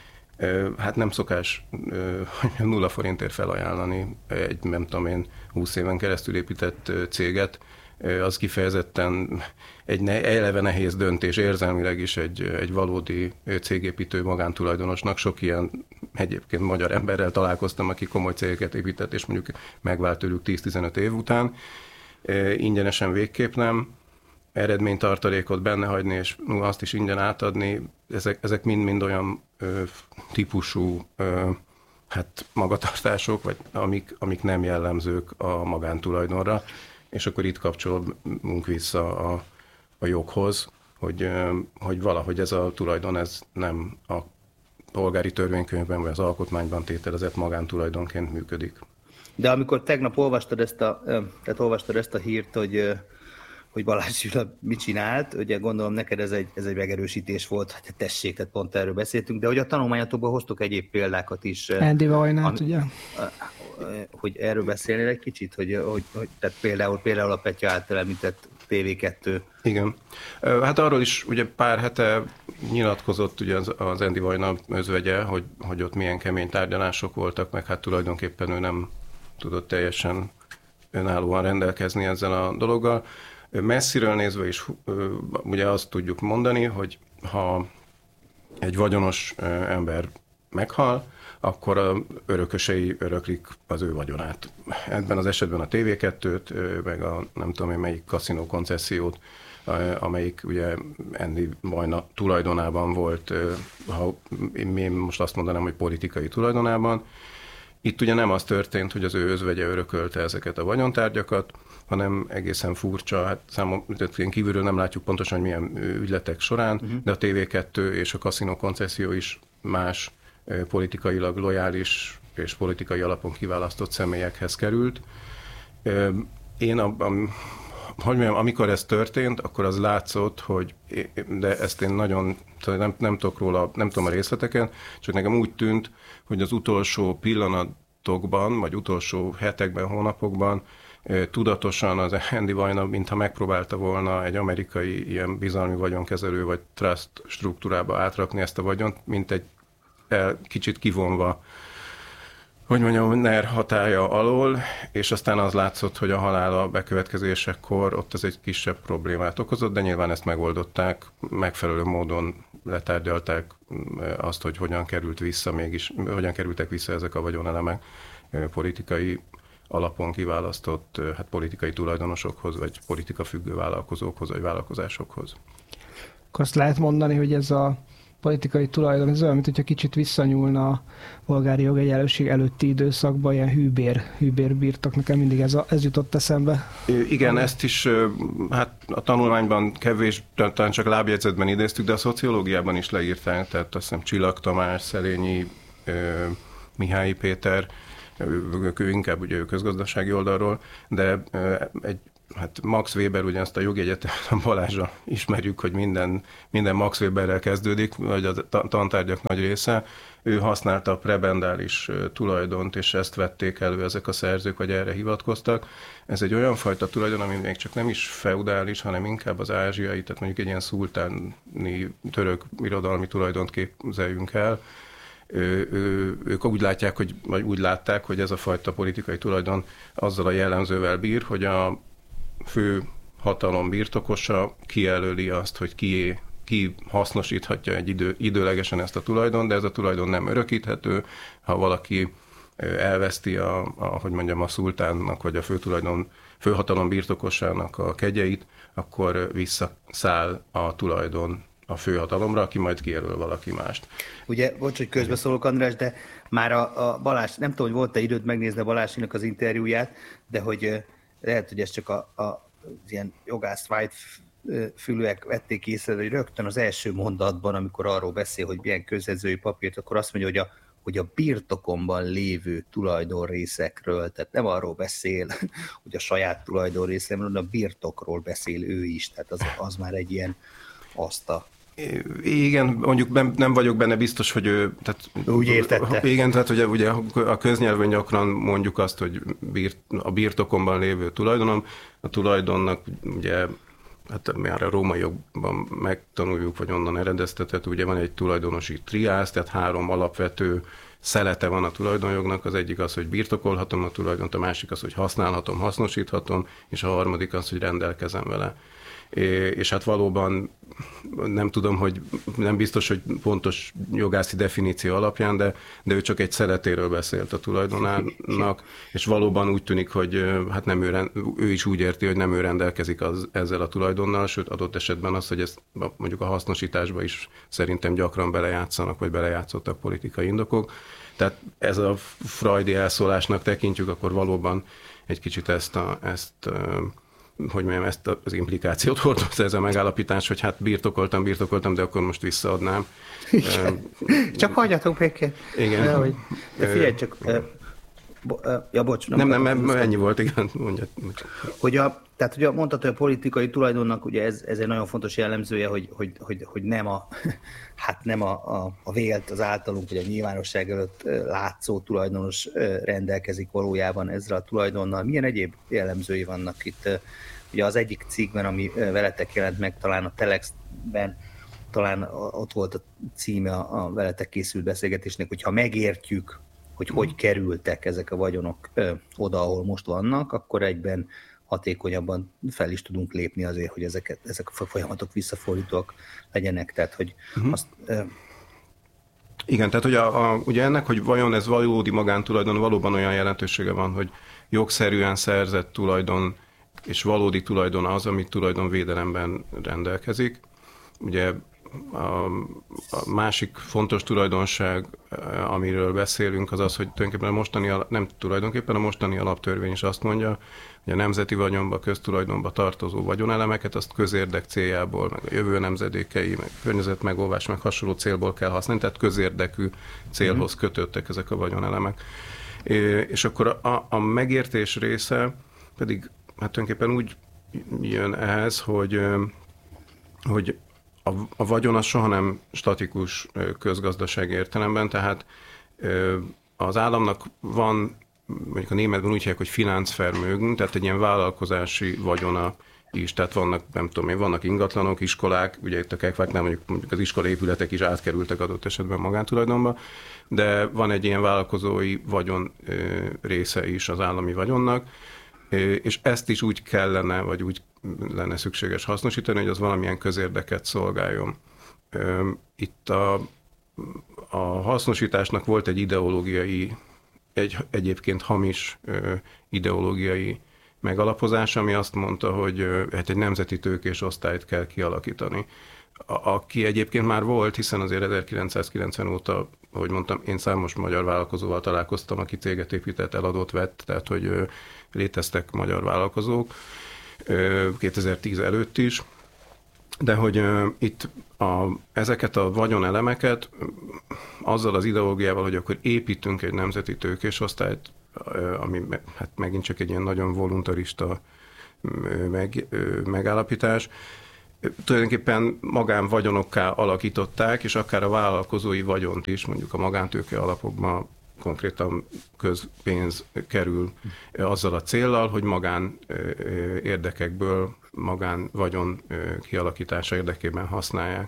Hát nem szokás nulla forintért felajánlani egy, nem tudom én, húsz éven keresztül épített céget. Az kifejezetten egy ne, eleve nehéz döntés, érzelmileg is egy, egy valódi cégépítő magántulajdonosnak. Sok ilyen egyébként magyar emberrel találkoztam, aki komoly cégeket épített, és mondjuk megvált tőlük tíz-tizenöt év után. Ingyenesen végképp nem. Eredménytartalékot benne hagyni, és azt is ingyen átadni, ezek, ezek mind-mind olyan ö, típusú ö, hát magatartások, vagy amik, amik nem jellemzők a magántulajdonra, és akkor itt kapcsolunk vissza a, a joghoz, hogy, ö, hogy valahogy ez a tulajdon ez nem a polgári törvénykönyvben, vagy az alkotmányban tételezett magántulajdonként működik. De amikor tegnap olvastad ezt a, tehát olvastad ezt a hírt, hogy hogy Balázs Gyula mit csinált, ugye gondolom neked ez egy, ez egy megerősítés volt, hát tessék, tehát pont erről beszéltünk, de hogy a tanulmányatokban hoztok egyéb példákat is. Andy Vajnát, ugye? Hogy erről beszélnél egy kicsit, hogy, hogy, hogy tehát például, például a Petya által említett té vé kettő. Igen. Hát arról is ugye pár hete nyilatkozott ugye az, az Andy Vajna özvegye, hogy, hogy ott milyen kemény tárgyalások voltak, meg hát tulajdonképpen ő nem tudott teljesen önállóan rendelkezni ezzel a dologgal. Messziről nézve is ugye azt tudjuk mondani, hogy ha egy vagyonos ember meghal, akkor a örökösei öröklik az ő vagyonát. Ebben az esetben a té vé kettőt, meg a nem tudom én melyik kaszinó koncesziót, amelyik ugye Andy Vajna tulajdonában volt, ha én most azt mondanám, hogy politikai tulajdonában. Itt ugye nem az történt, hogy az ő özvegye örökölte ezeket a vagyontárgyakat, hanem egészen furcsa, hát számomra kívülről nem látjuk pontosan, hogy milyen ügyletek során, uh-huh. de a té vé kettő és a kaszinó koncesszió is más politikailag lojális és politikai alapon kiválasztott személyekhez került. Én, a, a, hogy mondjam, amikor ez történt, akkor az látszott, hogy, de ezt én nagyon, nem, nem tudok róla, nem tudom a részleteken, csak nekem úgy tűnt, hogy az utolsó pillanatokban, vagy utolsó hetekben, hónapokban tudatosan az Andy Vajna, mintha megpróbálta volna egy amerikai ilyen bizalmi vagyonkezelő vagy trust struktúrába átrakni ezt a vagyont, mint egy el, kicsit kivonva, hogy mondjam, NER hatálya alól, és aztán az látszott, hogy a halála bekövetkezésekor ott ez egy kisebb problémát okozott, de nyilván ezt megoldották, megfelelő módon letárgyalták azt, hogy hogyan került vissza mégis, hogyan kerültek vissza ezek a vagyonelemek politikai alapon kiválasztott hát politikai tulajdonosokhoz, vagy politikafüggő vállalkozókhoz, vagy vállalkozásokhoz. Akkor azt lehet mondani, hogy ez a politikai tulajdon, ez olyan, mint hogyha kicsit visszanyúlna a polgári jogegyenlőség előtti időszakban, ilyen hűbér, hűbér birtok. Nekem mindig ez, a, ez jutott eszembe. Igen, ezt is hát a tanulmányban kevés, talán csak lábjegyzetben idéztük, de a szociológiában is leírták, tehát azt hiszem Csillag Tamás, Szelényi, Mihályi Péter, ő inkább ugye közgazdasági oldalról, de egy hát Max Weber, ugye azt a jogi egyetemen Balázsra ismerjük, hogy minden, minden Max Weberrel kezdődik, vagy a tantárgyak nagy része. Ő használta a prebendális tulajdont, és ezt vették elő ezek a szerzők, vagy erre hivatkoztak. Ez egy olyan fajta tulajdon, ami még csak nem is feudális, hanem inkább az ázsiai, tehát mondjuk egy ilyen szultáni török irodalmi tulajdont képzeljünk el. Ő, ő, ők úgy látják, hogy, vagy úgy látták, hogy ez a fajta politikai tulajdon azzal a jellemzővel bír, hogy a fő hatalom birtokosa kijelöli azt, hogy kié, ki hasznosíthatja egy idő, időlegesen ezt a tulajdon, de ez a tulajdon nem örökíthető. Ha valaki elveszti a, a, hogy mondjam, a szultánnak, vagy a főtulajdon, főhatalom birtokosának a kegyeit, akkor visszaszáll a tulajdon a főhatalomra, aki majd kijelöl valaki mást. Ugye, bocs, hogy közbeszólok, András, de már a, a Balázs, nem tudom, hogy volt-e időt megnézni a Balázsinak az interjúját, de hogy lehet, hogy ez csak a, a, az ilyen jogász white fülőek vették észre, hogy rögtön az első mondatban, amikor arról beszél, hogy milyen közjegyzői papírt, akkor azt mondja, hogy a, hogy a birtokomban lévő tulajdonrészekről, tehát nem arról beszél, hogy a saját tulajdonrészemről, hanem a birtokról beszél ő is, tehát az, az már egy ilyen azt a Igen, mondjuk nem, nem vagyok benne biztos, hogy ő... Tehát, úgy értette. Igen, tehát ugye, ugye a köznyelven gyakran mondjuk azt, hogy birt, a birtokomban lévő tulajdonom, a tulajdonnak ugye, hát már a római jogban megtanuljuk, vagy onnan eredeztetett, ugye van egy tulajdonosi triász, tehát három alapvető szelete van a tulajdonjognak, az egyik az, hogy birtokolhatom a tulajdont, a másik az, hogy használhatom, hasznosíthatom, és a harmadik az, hogy rendelkezem vele. És hát valóban nem tudom, hogy nem biztos, hogy pontos jogászi definíció alapján, de, de ő csak egy szeletéről beszélt a tulajdonának, és valóban úgy tűnik, hogy hát nem ő, ő is úgy érti, hogy nem ő rendelkezik az, ezzel a tulajdonnal, sőt adott esetben az, hogy ezt mondjuk a hasznosításba is szerintem gyakran belejátszanak, vagy belejátszottak politikai indokok. Tehát ez a freudi elszólásnak tekintjük, akkor valóban egy kicsit ezt a, ezt hogy mondjam, ezt az implikációt hordozza ez a megállapítás, hogy hát birtokoltam, birtokoltam, de akkor most visszaadnám. Csak hagyjatok békén. Igen. De, hogy, de figyelj csak, ja, bocs. Nem, nem, nem ennyi volt, igen. Mondja. Hogy a, tehát ugye mondtad, hogy a politikai tulajdonnak ugye ez, ez egy nagyon fontos jellemzője, hogy, hogy, hogy, hogy nem a, hát nem a, a, a vélt, az általunk, vagy a nyilvánosság előtt látszó tulajdonos rendelkezik valójában ezzel a tulajdonnal. Milyen egyéb jellemzői vannak itt? Ugye az egyik cikkben, ami veletek jelent meg, talán a Telexben, talán ott volt a címe a veletek készült beszélgetésnek, hogyha megértjük, hogy hogy kerültek ezek a vagyonok ö, oda, ahol most vannak, akkor egyben hatékonyabban fel is tudunk lépni azért, hogy ezeket, ezek a folyamatok visszafordítóak legyenek. Tehát, hogy uh-huh. azt... Ö... Igen, tehát hogy a, a, ugye ennek, hogy vajon ez valódi magántulajdon, valóban olyan jelentősége van, hogy jogszerűen szerzett tulajdon és valódi tulajdon az, amit tulajdonvédelemben rendelkezik. Ugye A, a másik fontos tulajdonság, amiről beszélünk, az az, hogy tulajdonképpen a mostani, nem tulajdonképpen a mostani alaptörvény is azt mondja, hogy a nemzeti vagyonba, köztulajdonba tartozó vagyonelemeket azt közérdek céljából, meg a jövő nemzedékei, meg környezetmegóvás, meg hasonló célból kell használni, tehát közérdekű célhoz kötöttek ezek a vagyonelemek. És akkor a, a megértés része pedig hát tulajdonképpen úgy jön ehhez, hogy, hogy A, a vagyon az soha nem statikus közgazdaság értelemben, tehát az államnak van, mondjuk a németben úgy hívják, hogy Finanzvermögen, tehát egy ilyen vállalkozási vagyona is, tehát vannak, nem tudom én, vannak ingatlanok, iskolák, ugye itt a Kekváknál mondjuk, mondjuk az iskolaépületek is átkerültek adott esetben magántulajdonba, de van egy ilyen vállalkozói vagyon része is az állami vagyonnak, és ezt is úgy kellene, vagy úgy lenne szükséges hasznosítani, hogy az valamilyen közérdeket szolgáljon. Itt a, a hasznosításnak volt egy ideológiai, egy egyébként hamis ideológiai megalapozás, ami azt mondta, hogy hát egy nemzeti tőkés osztályt kell kialakítani. A, aki egyébként már volt, hiszen azért ezerkilencszázkilencven óta, ahogy mondtam, én számos magyar vállalkozóval találkoztam, aki céget épített, eladott, vett, tehát hogy léteztek magyar vállalkozók kétezer-tíz előtt is, de hogy itt a, ezeket a vagyonelemeket azzal az ideológiával, hogy akkor építünk egy nemzeti tőkés osztályt, ami hát megint csak egy ilyen nagyon voluntarista meg, megállapítás. Tulajdonképpen magánvagyonokká alakították, és akár a vállalkozói vagyont is, mondjuk a magántőke alapokban konkrétan közpénz kerül azzal a céllal, hogy magán érdekekből, magán vagyon kialakítása érdekében használják.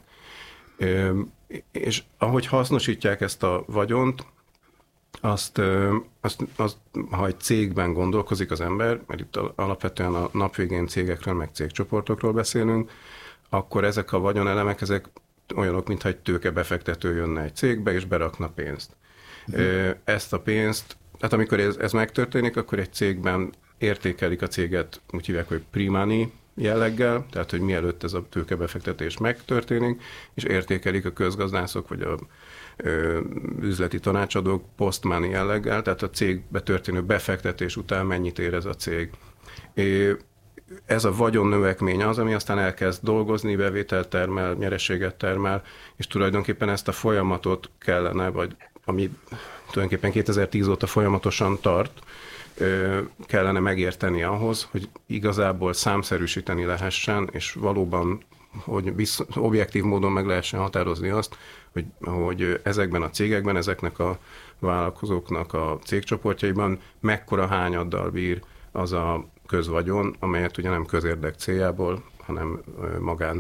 És ahogy hasznosítják ezt a vagyont, azt, azt, azt, ha egy cégben gondolkozik az ember, mert itt alapvetően a napvégén cégekről, meg cégcsoportokról beszélünk, akkor ezek a vagyonelemek, ezek olyanok, mintha egy tőkebefektető jönne egy cégbe, és berakna pénzt. Uh-huh. Ezt a pénzt, tehát amikor ez, ez megtörténik, akkor egy cégben értékelik a céget, úgy hívják, hogy pre-money jelleggel, tehát hogy mielőtt ez a tőkebefektetés megtörténik, és értékelik a közgazdászok, vagy a ö, üzleti tanácsadók post-money jelleggel, tehát a cégbe történő befektetés után mennyit ér ez a cég. É, ez a vagyonnövekmény az, ami aztán elkezd dolgozni, bevételt termel, nyereséget termel, és tulajdonképpen ezt a folyamatot kellene, vagy ami tulajdonképpen kétezer-tíz óta folyamatosan tart, kellene megérteni ahhoz, hogy igazából számszerűsíteni lehessen, és valóban, hogy visz, objektív módon meg lehessen határozni azt, hogy, hogy ezekben a cégekben, ezeknek a vállalkozóknak a cégcsoportjaiban mekkora hányaddal bír az a közvagyon, amelyet ugye nem közérdek céljából, hanem magán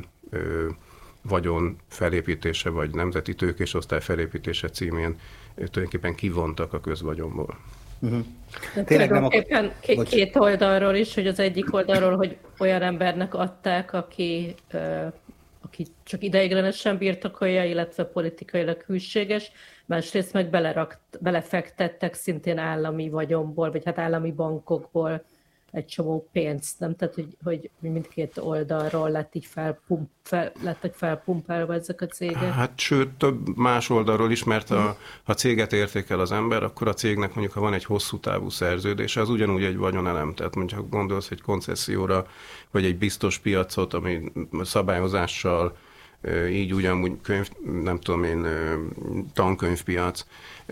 vagyon felépítése, vagy nemzeti tőkésosztály felépítése címén tulajdonképpen kivontak a közvagyonból. Uh-huh. Tényleg nem akar... két, két oldalról is, hogy az egyik oldalról, hogy olyan embernek adták, aki, uh, aki csak ideiglenesen birtokolja, illetve politikailag hűséges, másrészt meg belerakt, belefektettek szintén állami vagyonból, vagy hát állami bankokból egy csomó pénzt, nem? Tehát, hogy, hogy mindkét oldalról lett így felpump, fel, lettek felpumpálva ezek a cégek. Hát sőt, több más oldalról is, mert a, ha céget értékel az ember, akkor a cégnek mondjuk, ha van egy hosszú távú szerződése, az ugyanúgy egy vagyonelem. Tehát mondjuk, ha gondolsz egy koncesszióra, vagy egy biztos piacot, ami szabályozással, így ugyanúgy könyv, nem tudom én, tankönyvpiac,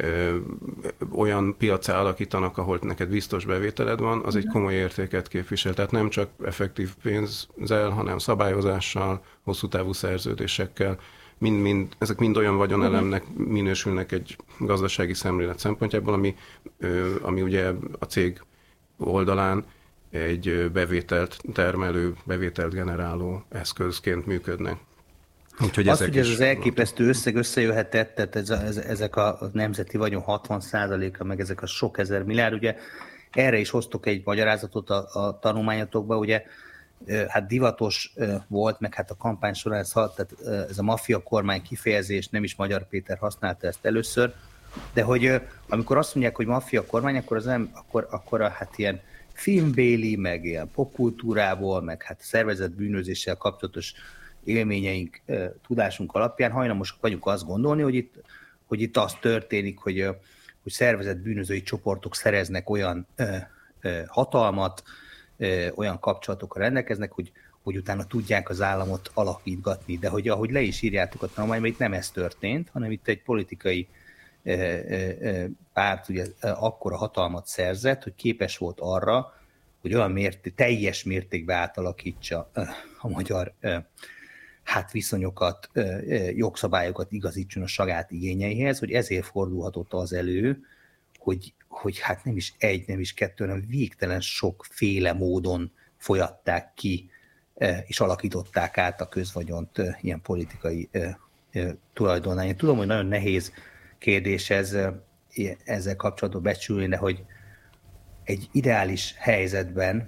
olyan piacá alakítanak, ahol neked biztos bevételed van, az egy komoly értéket képvisel. Tehát nem csak effektív pénzzel, hanem szabályozással, hosszú távú szerződésekkel. Mind, mind, ezek mind olyan vagyonelemnek minősülnek egy gazdasági szemlélet szempontjából, ami, ami ugye a cég oldalán egy bevételt termelő, bevételt generáló eszközként működnek. Úgyhogy az, hogy ez az elképesztő összeg összejöhetett, tehát ez a, ez, ezek a nemzeti vagyon hatvan százaléka, meg ezek a sok ezer milliárd, ugye erre is hoztok egy magyarázatot a, a tanulmányatokba, ugye hát divatos volt, meg hát a kampány során ez, tehát ez a maffia kormány kifejezés, nem is Magyar Péter használta ezt először, de hogy amikor azt mondják, hogy maffia kormány, akkor az nem, akkor, akkor a, hát ilyen filmbéli, meg ilyen popkultúrából, meg hát szervezett bűnözéssel kapcsolatos élményeink, tudásunk alapján hajlamosak vagyunk azt gondolni, hogy itt, hogy itt az történik, hogy, hogy szervezett bűnözői csoportok szereznek olyan ö, ö, hatalmat, ö, olyan kapcsolatokkal rendelkeznek, hogy, hogy utána tudják az államot alakítgatni. De hogy ahogy le is írjátok a tanulmányban, itt nem ez történt, hanem itt egy politikai ö, ö, párt ugye, akkora hatalmat szerzett, hogy képes volt arra, hogy olyan mérté, teljes mértékben átalakítsa ö, a magyar ö, hát viszonyokat, jogszabályokat igazítson a saját igényeihez, hogy ezért fordulhatott az elő, hogy, hogy hát nem is egy, nem is kettő, hanem végtelen sokféle módon folyatták ki, és alakították át a közvagyont ilyen politikai tulajdonán. Én tudom, hogy nagyon nehéz kérdés ez, ezzel kapcsolatban becsülni, de hogy egy ideális helyzetben,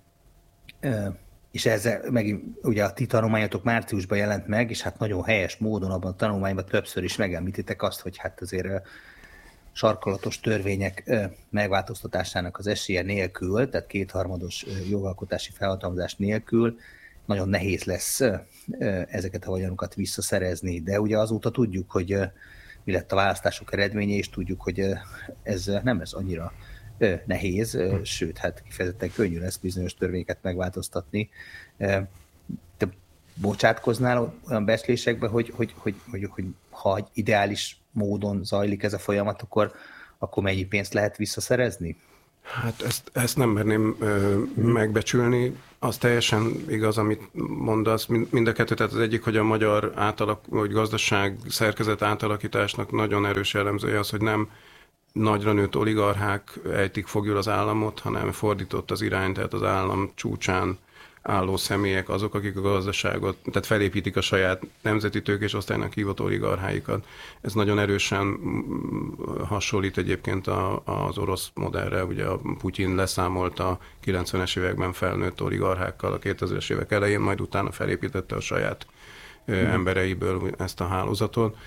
és ezzel megint ugye a ti tanulmányatok márciusban jelent meg, és hát nagyon helyes módon abban a tanulmányban többször is megemlítitek azt, hogy hát azért sarkalatos törvények megváltoztatásának az esélye nélkül, tehát kétharmados jogalkotási felhatalmazás nélkül nagyon nehéz lesz ezeket a vagyonokat visszaszerezni. De ugye azóta tudjuk, hogy mi lett a választások eredménye, és tudjuk, hogy ez nem ez annyira nehéz, sőt, hát kifejezetten könnyű lesz bizonyos törvényeket megváltoztatni. Te bocsátkoznál olyan becslésekbe, hogy, hogy, hogy, hogy, hogy ha egy ideális módon zajlik ez a folyamat, akkor, akkor mennyi pénzt lehet visszaszerezni? Hát ezt, ezt nem merném ö, megbecsülni. Az teljesen igaz, amit mondasz. Mind a kettő, tehát az egyik, hogy a magyar átalak, vagy gazdaság szerkezet átalakításnak nagyon erős jellemzője az, hogy nem nagyra nőtt oligarchák ejtik foglyul az államot, hanem fordított az irány, tehát az állam csúcsán álló személyek azok, akik a gazdaságot, tehát felépítik a saját nemzeti tőkésosztálynak hívott oligarcháikat. Ez nagyon erősen hasonlít egyébként a, az orosz modellre, ugye a Putyin leszámolt a kilencvenes években felnőtt oligarchákkal a kétezres évek elején, majd utána felépítette a saját mm. embereiből ezt a hálózatot.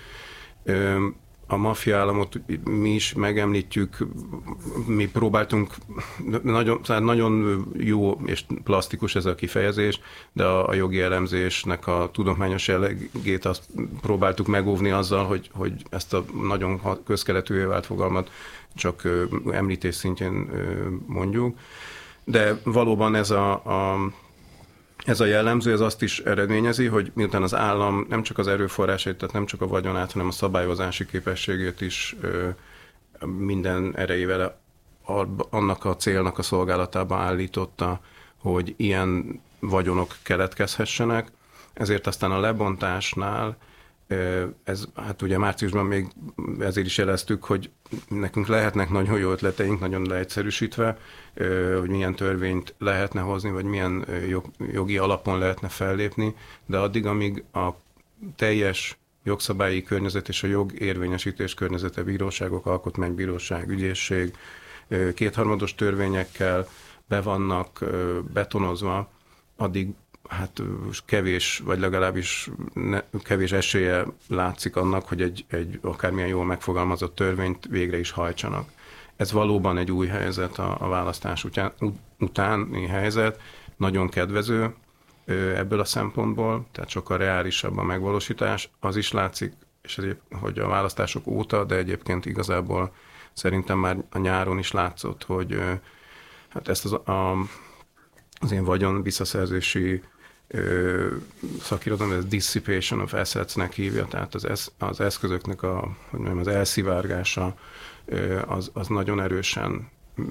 A maffia államot mi is megemlítjük, mi próbáltunk, nagyon, nagyon jó és plastikus ez a kifejezés, de a, a jogi elemzésnek a tudományos jellegét azt próbáltuk megóvni azzal, hogy, hogy ezt a nagyon közkeletűvé vált fogalmat csak említés szintjén mondjuk. De valóban ez a, a Ez a jellemző, ez azt is eredményezi, hogy miután az állam nem csak az erőforrásait, tehát nem csak a vagyonát, hanem a szabályozási képességét is ö, minden erejével annak a célnak a szolgálatába állította, hogy ilyen vagyonok keletkezhessenek. Ezért aztán a lebontásnál, ez, hát ugye márciusban még ezért is jeleztük, hogy nekünk lehetnek nagyon jó ötleteink, nagyon leegyszerűsítve, hogy milyen törvényt lehetne hozni, vagy milyen jogi alapon lehetne fellépni, de addig, amíg a teljes jogszabályi környezet és a jogérvényesítés környezete, bíróságok, alkotmánybíróság, ügyészség, kétharmados törvényekkel be vannak betonozva, addig hát kevés, vagy legalábbis ne, kevés esélye látszik annak, hogy egy, egy akármilyen jól megfogalmazott törvényt végre is hajtsanak. Ez valóban egy új helyzet, a, a választás után, utáni helyzet, nagyon kedvező ebből a szempontból, tehát sokkal reálisabb a megvalósítás. Az is látszik, és ezért, hogy a választások óta, de egyébként igazából szerintem már a nyáron is látszott, hogy hát ezt az, a, az én vagyon visszaszerzési szakirodalom, ez dissipation of assets-nek hívja, tehát az, esz, az eszközöknek a, hogy mondjam, az elszivárgása az, az nagyon erősen,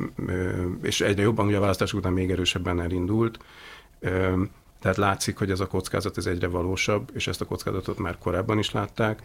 és egyre jobban, ugye a választások után még erősebben elindult, tehát látszik, hogy ez a kockázat ez egyre valósabb, és ezt a kockázatot már korábban is látták.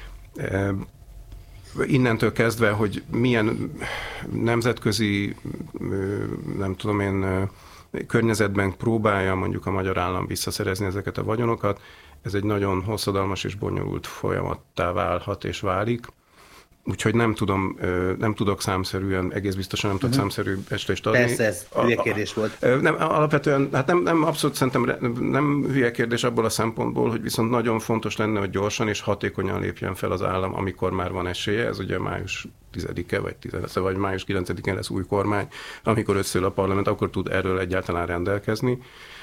Innentől kezdve, hogy milyen nemzetközi, nem tudom én, környezetben próbálja mondjuk a magyar állam visszaszerezni ezeket a vagyonokat, ez egy nagyon hosszadalmas és bonyolult folyamattá válhat és válik. Úgyhogy nem tudom, nem tudok számszerűen, egész biztosan nem tudok uh-huh. számszerű estést adni. Persze, ez hülye kérdés volt. Nem, alapvetően, hát nem, nem abszolút szerintem nem hülye kérdés abból a szempontból, hogy viszont nagyon fontos lenne, hogy gyorsan és hatékonyan lépjen fel az állam, amikor már van esélye. Ez ugye május tizedike, vagy tizedike, vagy május kilencedikén lesz új kormány, amikor összeül a parlament, akkor tud erről egyáltalán rendelkezni.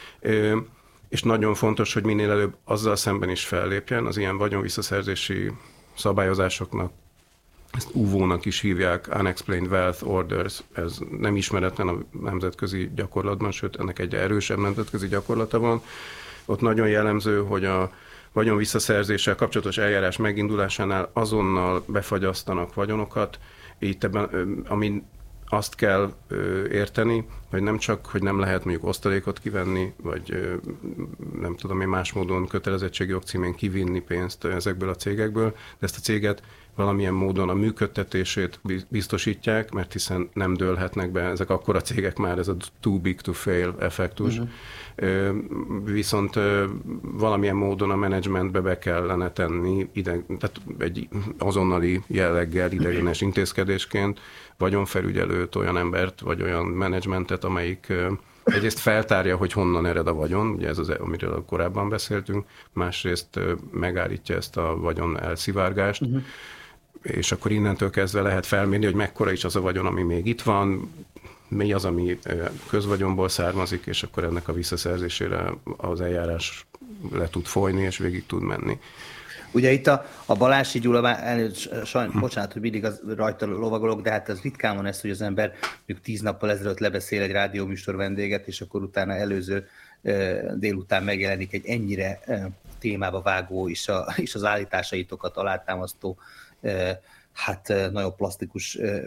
És nagyon fontos, hogy minél előbb azzal szemben is fellépjen, az ilyen vagyonvisszaszerzési szabályozásoknak, ezt U V O-nak is hívják, Unexplained Wealth Orders, ez nem ismeretlen a nemzetközi gyakorlatban, sőt, ennek egy erősebb nemzetközi gyakorlata van. Ott nagyon jellemző, hogy a vagyon visszaszerzéssel kapcsolatos eljárás megindulásánál azonnal befagyasztanak vagyonokat, így ebben, ami azt kell érteni, hogy nem csak, hogy nem lehet mondjuk osztalékot kivenni, vagy nem tudom én más módon kötelezettségi jogcímén kivinni pénzt ezekből a cégekből, de ezt a céget valamilyen módon a működtetését biztosítják, mert hiszen nem dőlhetnek be, ezek akkora cégek már, ez a too big to fail effektus. Uh-huh. Viszont valamilyen módon a menedzsmentbe be kellene tenni, ide, tehát egy azonnali jelleggel idegenes intézkedésként, vagyonfelügyelőt, olyan embert, vagy olyan menedzsmentet, amelyik egyrészt feltárja, hogy honnan ered a vagyon, ugye ez az, amiről korábban beszéltünk, másrészt megállítja ezt a vagyon elszivárgást, uh-huh. és akkor innentől kezdve lehet felmérni, hogy mekkora is az a vagyon, ami még itt van, mi az, ami közvagyonból származik, és akkor ennek a visszaszerzésére az eljárás le tud folyni, és végig tud menni. Ugye itt a, a Balási Gyula, sajnos, bocsánat, hogy mindig az, rajta lovagolok, de hát ez ritkán van ez, hogy az ember mondjuk tíz nappal ezelőtt lebeszél egy rádióműsor vendéget, és akkor utána előző e, délután megjelenik egy ennyire e, témába vágó, és, a, és az állításaitokat alátámasztó, e, hát e, nagyon plastikus e,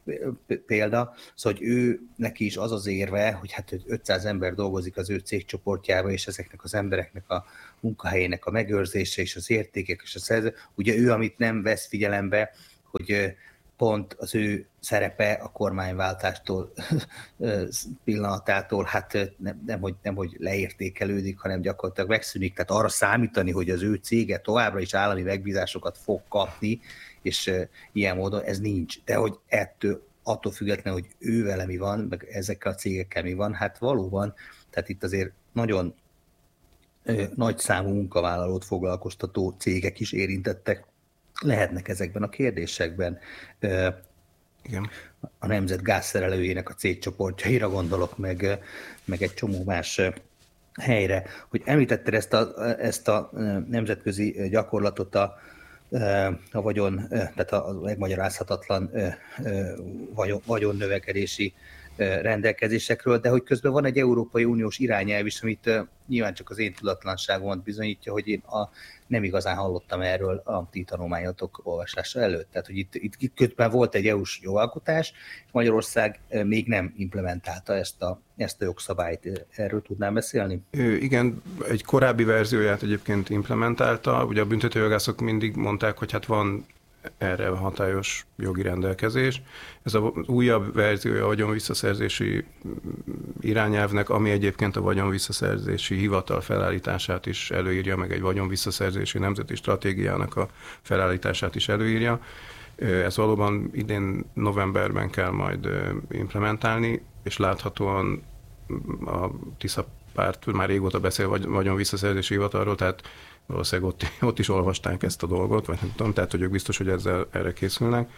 példa, szóval, hogy ő neki is az az érve, hogy hát ötszáz ember dolgozik az ő cégcsoportjába, és ezeknek az embereknek a munkahelyének a megőrzése és az értékek és a szerző. Ugye ő, amit nem vesz figyelembe, hogy pont az ő szerepe a kormányváltástól pillanatától, hát nem, nem, hogy, nem, hogy leértékelődik, hanem gyakorlatilag megszűnik. Tehát arra számítani, hogy az ő cége továbbra is állami megbízásokat fog kapni, és ilyen módon ez nincs. De hogy ettől, attól függetlenül, hogy ő vele mi van, meg ezekkel a cégekkel mi van, hát valóban, tehát itt azért nagyon nagy számú munkavállalót foglalkoztató cégek is érintettek lehetnek ezekben a kérdésekben. Igen. A nemzet gázszerelőjének a cégcsoportjaira gondolok, meg, meg egy csomó más helyre. Hogy említetted ezt a, ezt a nemzetközi gyakorlatot a, a vagyon, tehát a megmagyarázhatatlan vagyon, vagyonnövekedési rendelkezésekről, de hogy közben van egy Európai Uniós irányelv is, amit nyilván csak az én tudatlanságomat bizonyítja, hogy én a, nem igazán hallottam erről a ti tanulmányotok olvasása előtt. Tehát, hogy itt, itt, itt közben volt egy é u-s jogalkotás, és Magyarország még nem implementálta ezt a, ezt a jogszabályt. Erről tudnám beszélni? Igen, egy korábbi verzióját egyébként implementálta. Ugye a büntetőjogászok mindig mondták, hogy hát van erre hatályos jogi rendelkezés. Ez az újabb verziója a vagyonvisszaszerzési irányelvnek, ami egyébként a vagyonvisszaszerzési hivatal felállítását is előírja, meg egy vagyonvisszaszerzési nemzeti stratégiának a felállítását is előírja. Ez valóban idén novemberben kell majd implementálni, és láthatóan a Tisza párt már régóta beszél vagyonvisszaszerzési hivatalról, tehát valószínűleg ott, ott is olvasták ezt a dolgot, vagy nem tudom, tehát hogy ők biztos, hogy ezzel erre készülnek.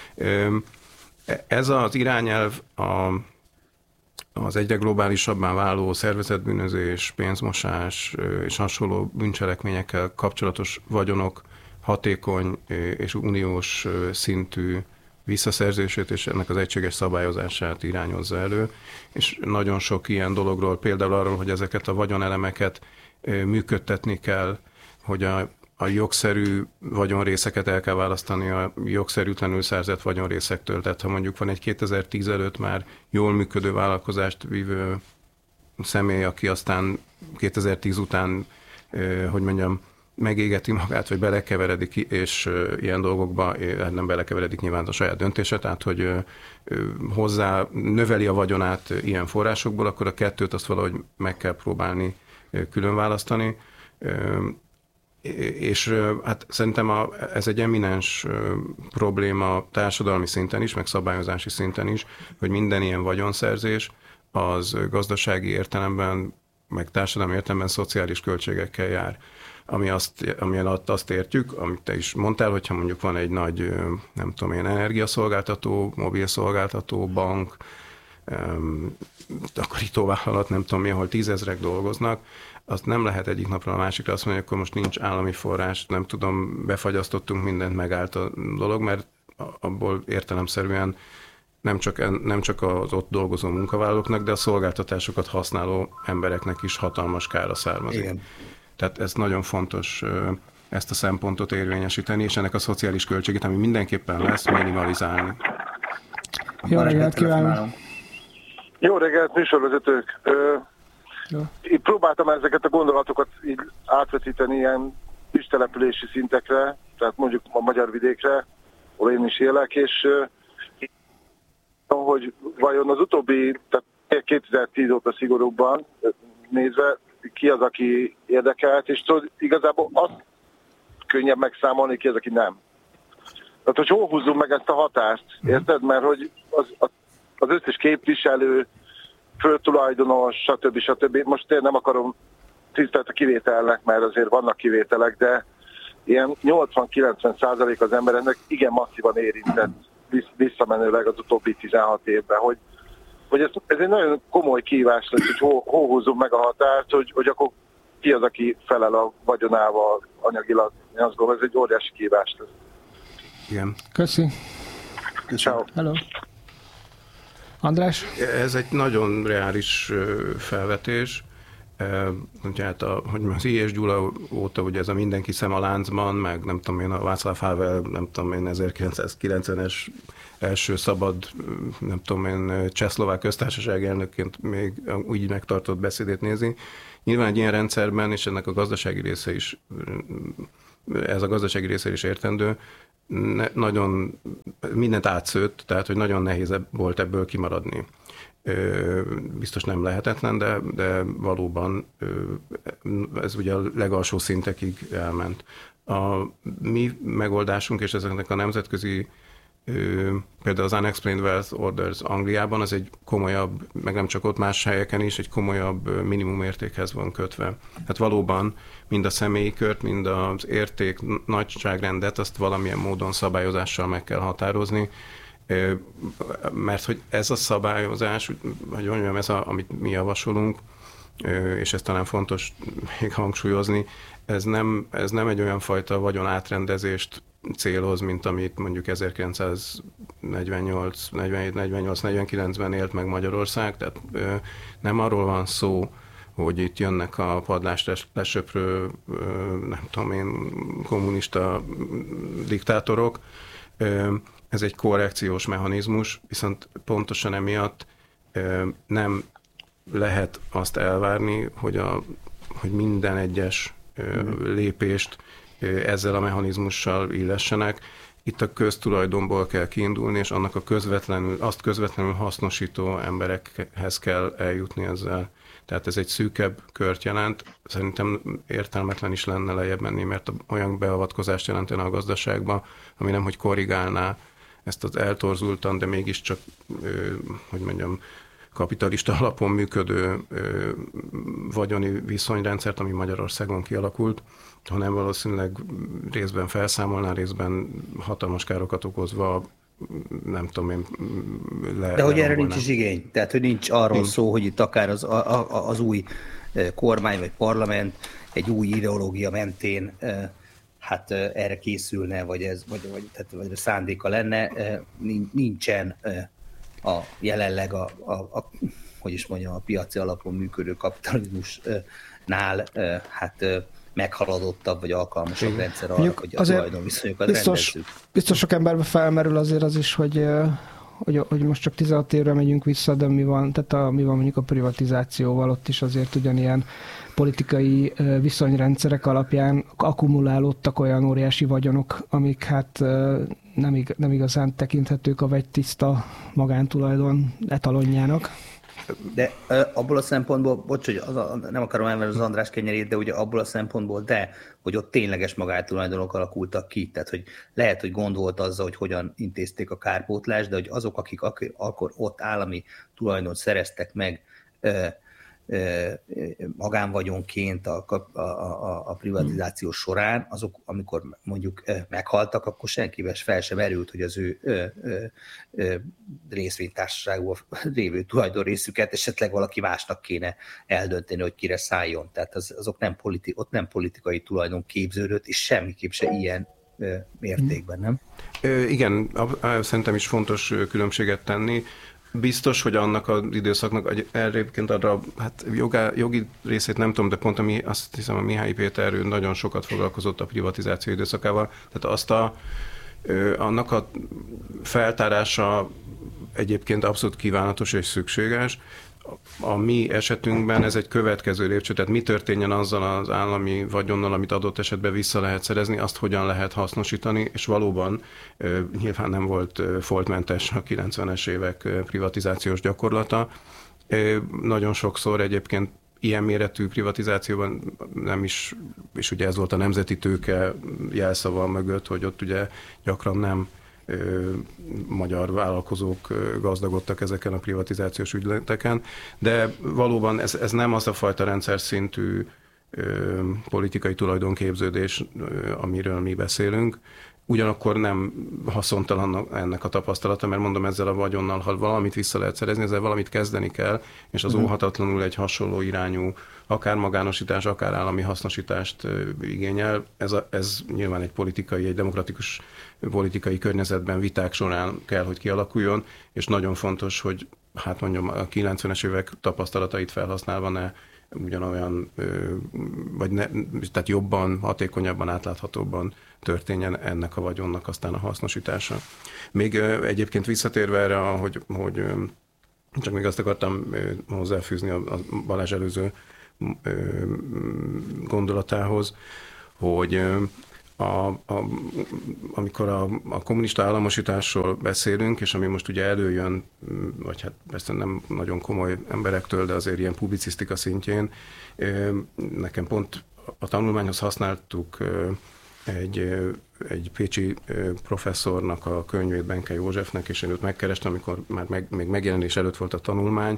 Ez az irányelv a, az egyre globálisabbá váló szervezetbűnözés, pénzmosás és hasonló bűncselekményekkel kapcsolatos vagyonok hatékony és uniós szintű visszaszerzését és ennek az egységes szabályozását irányozza elő, és nagyon sok ilyen dologról, például arról, hogy ezeket a vagyonelemeket működtetni kell, hogy a, a jogszerű vagyonrészeket el kell választani a jogszerűtlenül szerzett vagyonrészektől. Tehát ha mondjuk van egy kétezer-tíz előtt már jól működő vállalkozást vívő személy, aki aztán kétezer-tíz után, hogy mondjam, megégeti magát, vagy belekeveredik, és ilyen dolgokba nem belekeveredik nyilván a saját döntése, tehát hogy hozzá növeli a vagyonát ilyen forrásokból, akkor a kettőt azt valahogy meg kell próbálni külön választani. És hát szerintem a, ez egy eminens probléma társadalmi szinten is, meg szabályozási szinten is, hogy minden ilyen vagyonszerzés az gazdasági értelemben, meg társadalmi értelemben szociális költségekkel jár. Ami azt, ami alatt azt értjük, amit te is mondtál, hogyha mondjuk van egy nagy, nem tudom én, energiaszolgáltató, mobilszolgáltató, bank, takarítóvállalat, nem tudom mi, ahol tízezrek dolgoznak, azt nem lehet egyik napra a másikra azt mondani, hogy akkor most nincs állami forrás, nem tudom, befagyasztottunk mindent, megállt a dolog, mert abból értelemszerűen nem csak, nem csak az ott dolgozó munkavállalóknak, de a szolgáltatásokat használó embereknek is hatalmas kára származik. Igen. Tehát ez nagyon fontos ezt a szempontot érvényesíteni, és ennek a szociális költségét, ami mindenképpen lesz, minimalizálni. Jó reggelt kívánok! Jó reggelt, műsorvezetők! Itt próbáltam ezeket a gondolatokat így átvetíteni ilyen kistelepülési szintekre, tehát mondjuk a magyar vidékre, ahol én is élek, és hogy vajon az utóbbi, tehát kétezer-tíz óta szigorúbban nézve, ki az, aki érdekelt, és tudod, igazából azt könnyebb megszámolni, ki az, aki nem. Tehát, hogy hol húzzunk meg ezt a hatást, érted? Mert hogy az, az összes képviselő, földtulajdonos, stb. stb. Most én nem akarom tisztelt a kivételnek, mert azért vannak kivételek, de ilyen nyolcvan-kilencven százalék az embereknek igen masszívan érintett visszamenőleg az utóbbi tizenhat évben, hogy hogy ez, ez egy nagyon komoly kihívás lesz, hogy hol, hol húzzunk meg a határt, hogy, hogy akkor ki az, aki felel a vagyonával anyagilag. Én azt gondolom, ez egy óriási kihívás lesz. Igen. Köszi. Ciao. Hello. András? Ez egy nagyon reális felvetés. Ugye hát a, hogy az I. és Gyula óta ugye ez a mindenki szem a láncban, meg nem tudom én, a Václav Havel, nem tudom én, ezerkilencszázkilencvenes első szabad, nem tudom én, csehszlovák köztársaság elnökként még úgy megtartott beszédét nézi. Nyilván egy ilyen rendszerben, és ennek a gazdasági része is, ez a gazdasági része is értendő, ne, nagyon mindent átszőtt, tehát hogy nagyon nehéz volt ebből kimaradni. Biztos nem lehetetlen, de, de valóban ez ugye a legalsó szintekig elment. A mi megoldásunk, és ezeknek a nemzetközi, például az Unexplained Wealth Orders Angliában, az egy komolyabb, meg nem csak ott, más helyeken is, egy komolyabb minimumértékhez van kötve. Hát valóban mind a személyi kört, mind az érték nagyságrendet, azt valamilyen módon szabályozással meg kell határozni, mert hogy ez a szabályozás, hogy mondjam, ez a, amit mi javasolunk, és ez talán fontos még hangsúlyozni, ez nem, ez nem egy olyan fajta vagyon átrendezést céloz, mint amit mondjuk ezerkilencszáznegyvennyolc, negyvenhét, negyvennyolc, negyvenkilencben élt meg Magyarország, tehát nem arról van szó, hogy itt jönnek a padlást lesöprő, nem tudom én, kommunista diktátorok. Ez egy korrekciós mechanizmus, viszont pontosan emiatt nem lehet azt elvárni, hogy, a, hogy minden egyes lépést ezzel a mechanizmussal illessenek. Itt a köztulajdonból kell kiindulni, és annak a közvetlenül, azt közvetlenül hasznosító emberekhez kell eljutni ezzel. Tehát ez egy szűkebb kört jelent. Szerintem értelmetlen is lenne lejjebb menni, mert olyan beavatkozást jelentene a gazdaságba, ami nem hogy korrigálná ezt az eltorzultan, de mégiscsak, hogy mondjam, kapitalista alapon működő vagyoni viszonyrendszert, ami Magyarországon kialakult, hanem valószínűleg részben felszámolná, részben hatalmas károkat okozva, nem tudom én, le, de hogy erre nincs is igény, tehát hogy nincs arról nincs. szó, hogy itt akár az, a, az új kormány vagy parlament egy új ideológia mentén hát erre készülne, vagy ez, vagy, vagy, tehát, vagy a szándéka lenne, nincsen a jelenleg a, a, a, hogy is mondjam, a piaci alapon működő kapitalizmusnál hát meghaladottabb vagy alkalmasabb Igen. rendszer arra, hogy a tulajdonviszonyokat biztos, rendezzük. Biztos sok emberbe felmerül azért az is, hogy, hogy, hogy most csak tizenhat évre megyünk vissza, de mi van, tehát a, mi van mondjuk a privatizációval, ott is azért ugyanilyen politikai viszonyrendszerek alapján akkumulálódtak olyan óriási vagyonok, amik hát nem, ig- nem igazán tekinthetők a vegytiszta magántulajdon etalonjának. De uh, abból a szempontból, bocs, hogy az a, nem akarom elvenni az András kenyerét, de ugye abból a szempontból, de, hogy ott tényleges magántulajdonok alakultak ki. Tehát, hogy lehet, hogy gond volt azzal, hogy hogyan intézték a kárpótlást, de hogy azok, akik ak- akkor ott állami tulajdont szereztek meg, uh, magánvagyonként a, a, a, a privatizáció során, azok, amikor mondjuk meghaltak, akkor senkivel fel sem merült, hogy az ő ö, ö, ö, részvénytársaságból lévő tulajdonrészüket esetleg valaki másnak kéne eldönteni, hogy kire szálljon. Tehát az, azok nem politi, ott nem politikai tulajdon képződött, és semmiképp se ilyen ö, mértékben, nem? Ö, igen, szerintem is fontos különbséget tenni. Biztos, hogy annak az időszaknak egyébként arra, hát jogá, jogi részét nem tudom, de pont ami, azt hiszem a Mihály Péter nagyon sokat foglalkozott a privatizáció időszakával, tehát azt a, annak a feltárása egyébként abszolút kívánatos és szükséges. A mi esetünkben ez egy következő lépcső, tehát mi történjen azzal az állami vagyonnal, amit adott esetben vissza lehet szerezni, azt hogyan lehet hasznosítani, és valóban nyilván nem volt foltmentes a kilencvenes évek privatizációs gyakorlata. Nagyon sokszor egyébként ilyen méretű privatizációban nem is, és ugye ez volt a nemzeti tőke jelszava mögött, hogy ott ugye gyakran nem magyar vállalkozók gazdagodtak ezeken a privatizációs ügyleteken, de valóban ez, ez nem az a fajta rendszer szintű ö, politikai tulajdonképződés, ö, amiről mi beszélünk. Ugyanakkor nem haszontalan ennek a tapasztalata, mert mondom, ezzel a vagyonnal, ha valamit vissza lehet szerezni, ezzel valamit kezdeni kell, és az uh-huh. óhatatlanul egy hasonló irányú, akár magánosítás, akár állami hasznosítást igényel. Ez, a, ez nyilván egy politikai, egy demokratikus politikai környezetben viták során kell, hogy kialakuljon, és nagyon fontos, hogy hát mondjam, a kilencvenes évek tapasztalatait felhasználva ne ugyanolyan, vagy ne, tehát jobban, hatékonyabban, átláthatóbban történjen ennek a vagyonnak aztán a hasznosítása. Még egyébként visszatérve erre, hogy, hogy csak még azt akartam hozzáfűzni a Balázs előző gondolatához, hogy a, a, amikor a, a kommunista államosításról beszélünk, és ami most ugye előjön, vagy hát persze nem nagyon komoly emberektől, de azért ilyen publicisztika szintjén, nekem pont a tanulmányhoz használtuk egy, egy pécsi professzornak a könyvét, Benke Józsefnek, és én őt megkerestem, amikor már meg, még megjelenés előtt volt a tanulmány.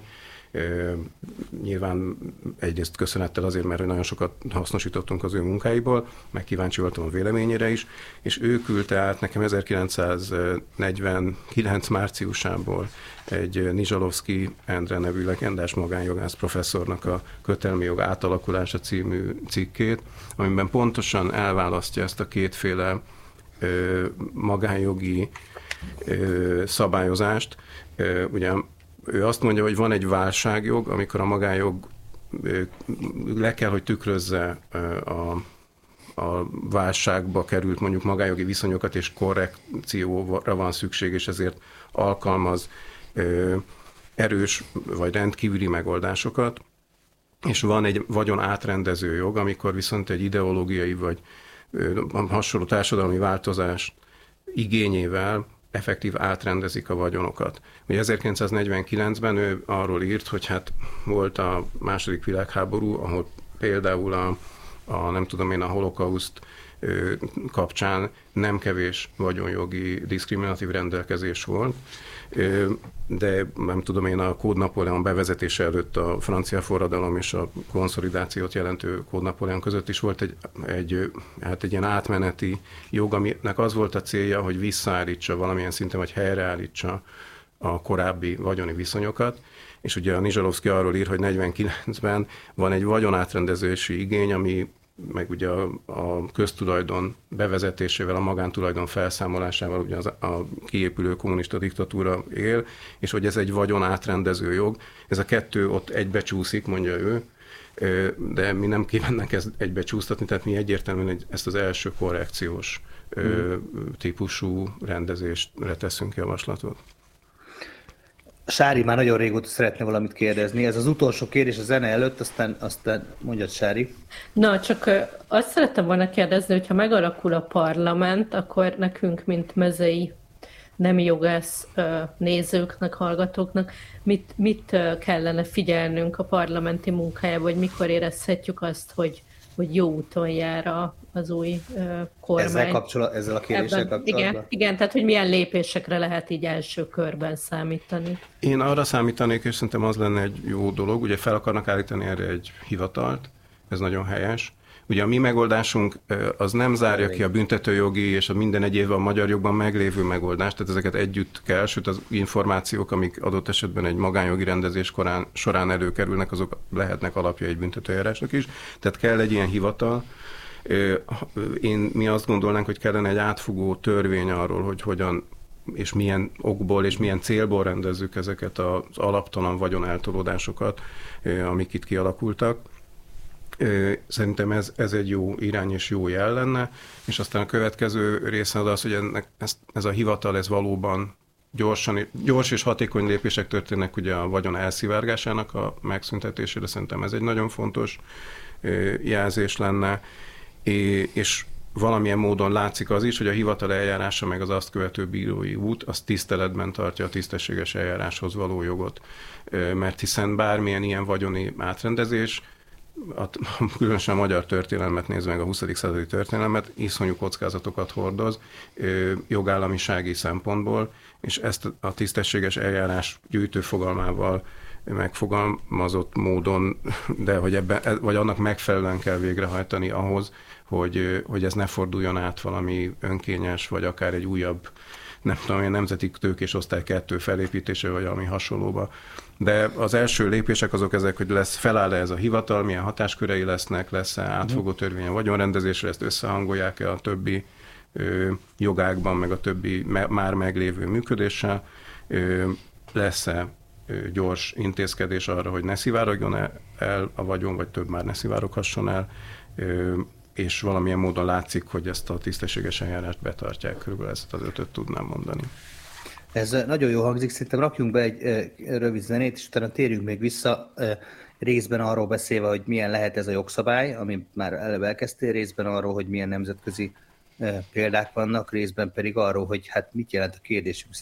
Nyilván egyrészt köszönettel azért, mert nagyon sokat hasznosítottunk az ő munkáiból, meg kíváncsi voltam a véleményére is, és ő küldte át nekem ezerkilencszáznegyvenkilenc márciusából egy Nizsalovszky Endre nevű legendás magánjogász professzornak a Kötelmi jog átalakulása című cikkét, amiben pontosan elválasztja ezt a kétféle ö, magánjogi ö, szabályozást. Ö, ugye ő azt mondja, hogy van egy válságjog, amikor a magánjog le kell, hogy tükrözze a, a válságba került mondjuk magánjogi viszonyokat, és korrekcióra van szükség, és ezért alkalmaz erős vagy rendkívüli megoldásokat. És van egy vagyon átrendező jog, amikor viszont egy ideológiai vagy hasonló társadalmi változás igényével effektív átrendezik a vagyonokat. Ugye ezerkilencszáznegyvenkilencben ő arról írt, hogy hát volt a második világháború, ahol például a, a nem tudom én, a holokauszt kapcsán nem kevés vagyonjogi diszkriminatív rendelkezés volt, de nem tudom én, a Kód Napóleon bevezetése előtt a francia forradalom és a konszolidációt jelentő Kód Napóleon között is volt egy, egy, hát egy ilyen átmeneti jog, aminek az volt a célja, hogy visszaállítsa valamilyen szinten, vagy helyreállítsa a korábbi vagyoni viszonyokat. És ugye a Nizsalovszky arról ír, hogy negyvenkilencben van egy vagyonátrendezési igény, ami meg ugye a, a köztulajdon bevezetésével, a magántulajdon felszámolásával ugye az, a kiépülő kommunista diktatúra él, és hogy ez egy vagyon átrendező jog. Ez a kettő ott egybecsúszik, mondja ő, de mi nem kívánnak ezt egybecsúsztatni, tehát mi egyértelműen ezt az első korrekciós mm. típusú rendezésre teszünk javaslatot. Sári már nagyon régóta szeretne valamit kérdezni. Ez az utolsó kérdés a zene előtt, aztán, aztán mondjad, Sári. Na, csak azt szerettem volna kérdezni, hogyha megalakul a parlament, akkor nekünk, mint mezei nem jogász nézőknek, hallgatóknak, mit, mit kellene figyelnünk a parlamenti munkájába, vagy mikor érezhetjük azt, hogy, hogy jó úton jár az új kormány. Ezzel, kapcsolat, ezzel a kérdéssel Ebben, kapcsolatban? Igen, igen, tehát hogy milyen lépésekre lehet így első körben számítani. Én arra számítanék, és szerintem az lenne egy jó dolog, ugye fel akarnak állítani erre egy hivatalt, ez nagyon helyes. Ugye a mi megoldásunk az nem zárja ki a büntetőjogi és a minden egyéb a magyar jogban meglévő megoldást, tehát ezeket együtt kell, sőt az információk, amik adott esetben egy magánjogi rendezés korán, során előkerülnek, azok lehetnek alapja egy büntetőeljárásnak is. Tehát kell egy ilyen hivatal. Én, mi azt gondolnánk, hogy kellene egy átfogó törvény arról, hogy hogyan és milyen okból és milyen célból rendezzük ezeket az alaptalan vagyoneltolódásokat, amik itt kialakultak. Szerintem ez, ez egy jó irány és jó jel lenne, és aztán a következő része az az, hogy ennek, ez, ez a hivatal ez valóban gyorsan, gyors és hatékony lépések történnek ugye a vagyon elszivárgásának a megszüntetésére, szerintem ez egy nagyon fontos jelzés lenne, és valamilyen módon látszik az is, hogy a hivatal eljárása meg az azt követő bírói út, az tiszteletben tartja a tisztességes eljáráshoz való jogot, mert hiszen bármilyen ilyen vagyoni átrendezés, a, különösen a magyar történelmet nézve meg a huszadik századi történelmet, iszonyú kockázatokat hordoz jogállamisági szempontból, és ezt a tisztességes eljárás gyűjtő fogalmával megfogalmazott módon, de hogy ebben, vagy annak megfelelően kell végrehajtani ahhoz, hogy, hogy ez ne forduljon át valami önkényes, vagy akár egy újabb, nem tudom, egy nemzeti tőkés osztály kettő felépítése, vagy valami hasonlóba. De az első lépések azok ezek, hogy lesz, feláll-e ez a hivatal, milyen hatáskörei lesznek, lesz-e átfogó törvény a vagyonrendezésre, ezt összehangolják-e a többi ö, jogákban, meg a többi me, már meglévő működéssel, ö, lesz-e gyors intézkedés arra, hogy ne szivárogjon el a vagyon, vagy több már ne szivároghasson el, és valamilyen módon látszik, hogy ezt a tisztességes eljárást betartják. Körülbelül ezt az ötöt tudnám mondani. Ez nagyon jó hangzik, szerintem rakjunk be egy rövid zenét, és utána térjünk még vissza, részben arról beszélve, hogy milyen lehet ez a jogszabály, amit már előbb elkezdtél, részben arról, hogy milyen nemzetközi példák vannak, részben pedig arról, hogy hát mit jelent a kérdésünk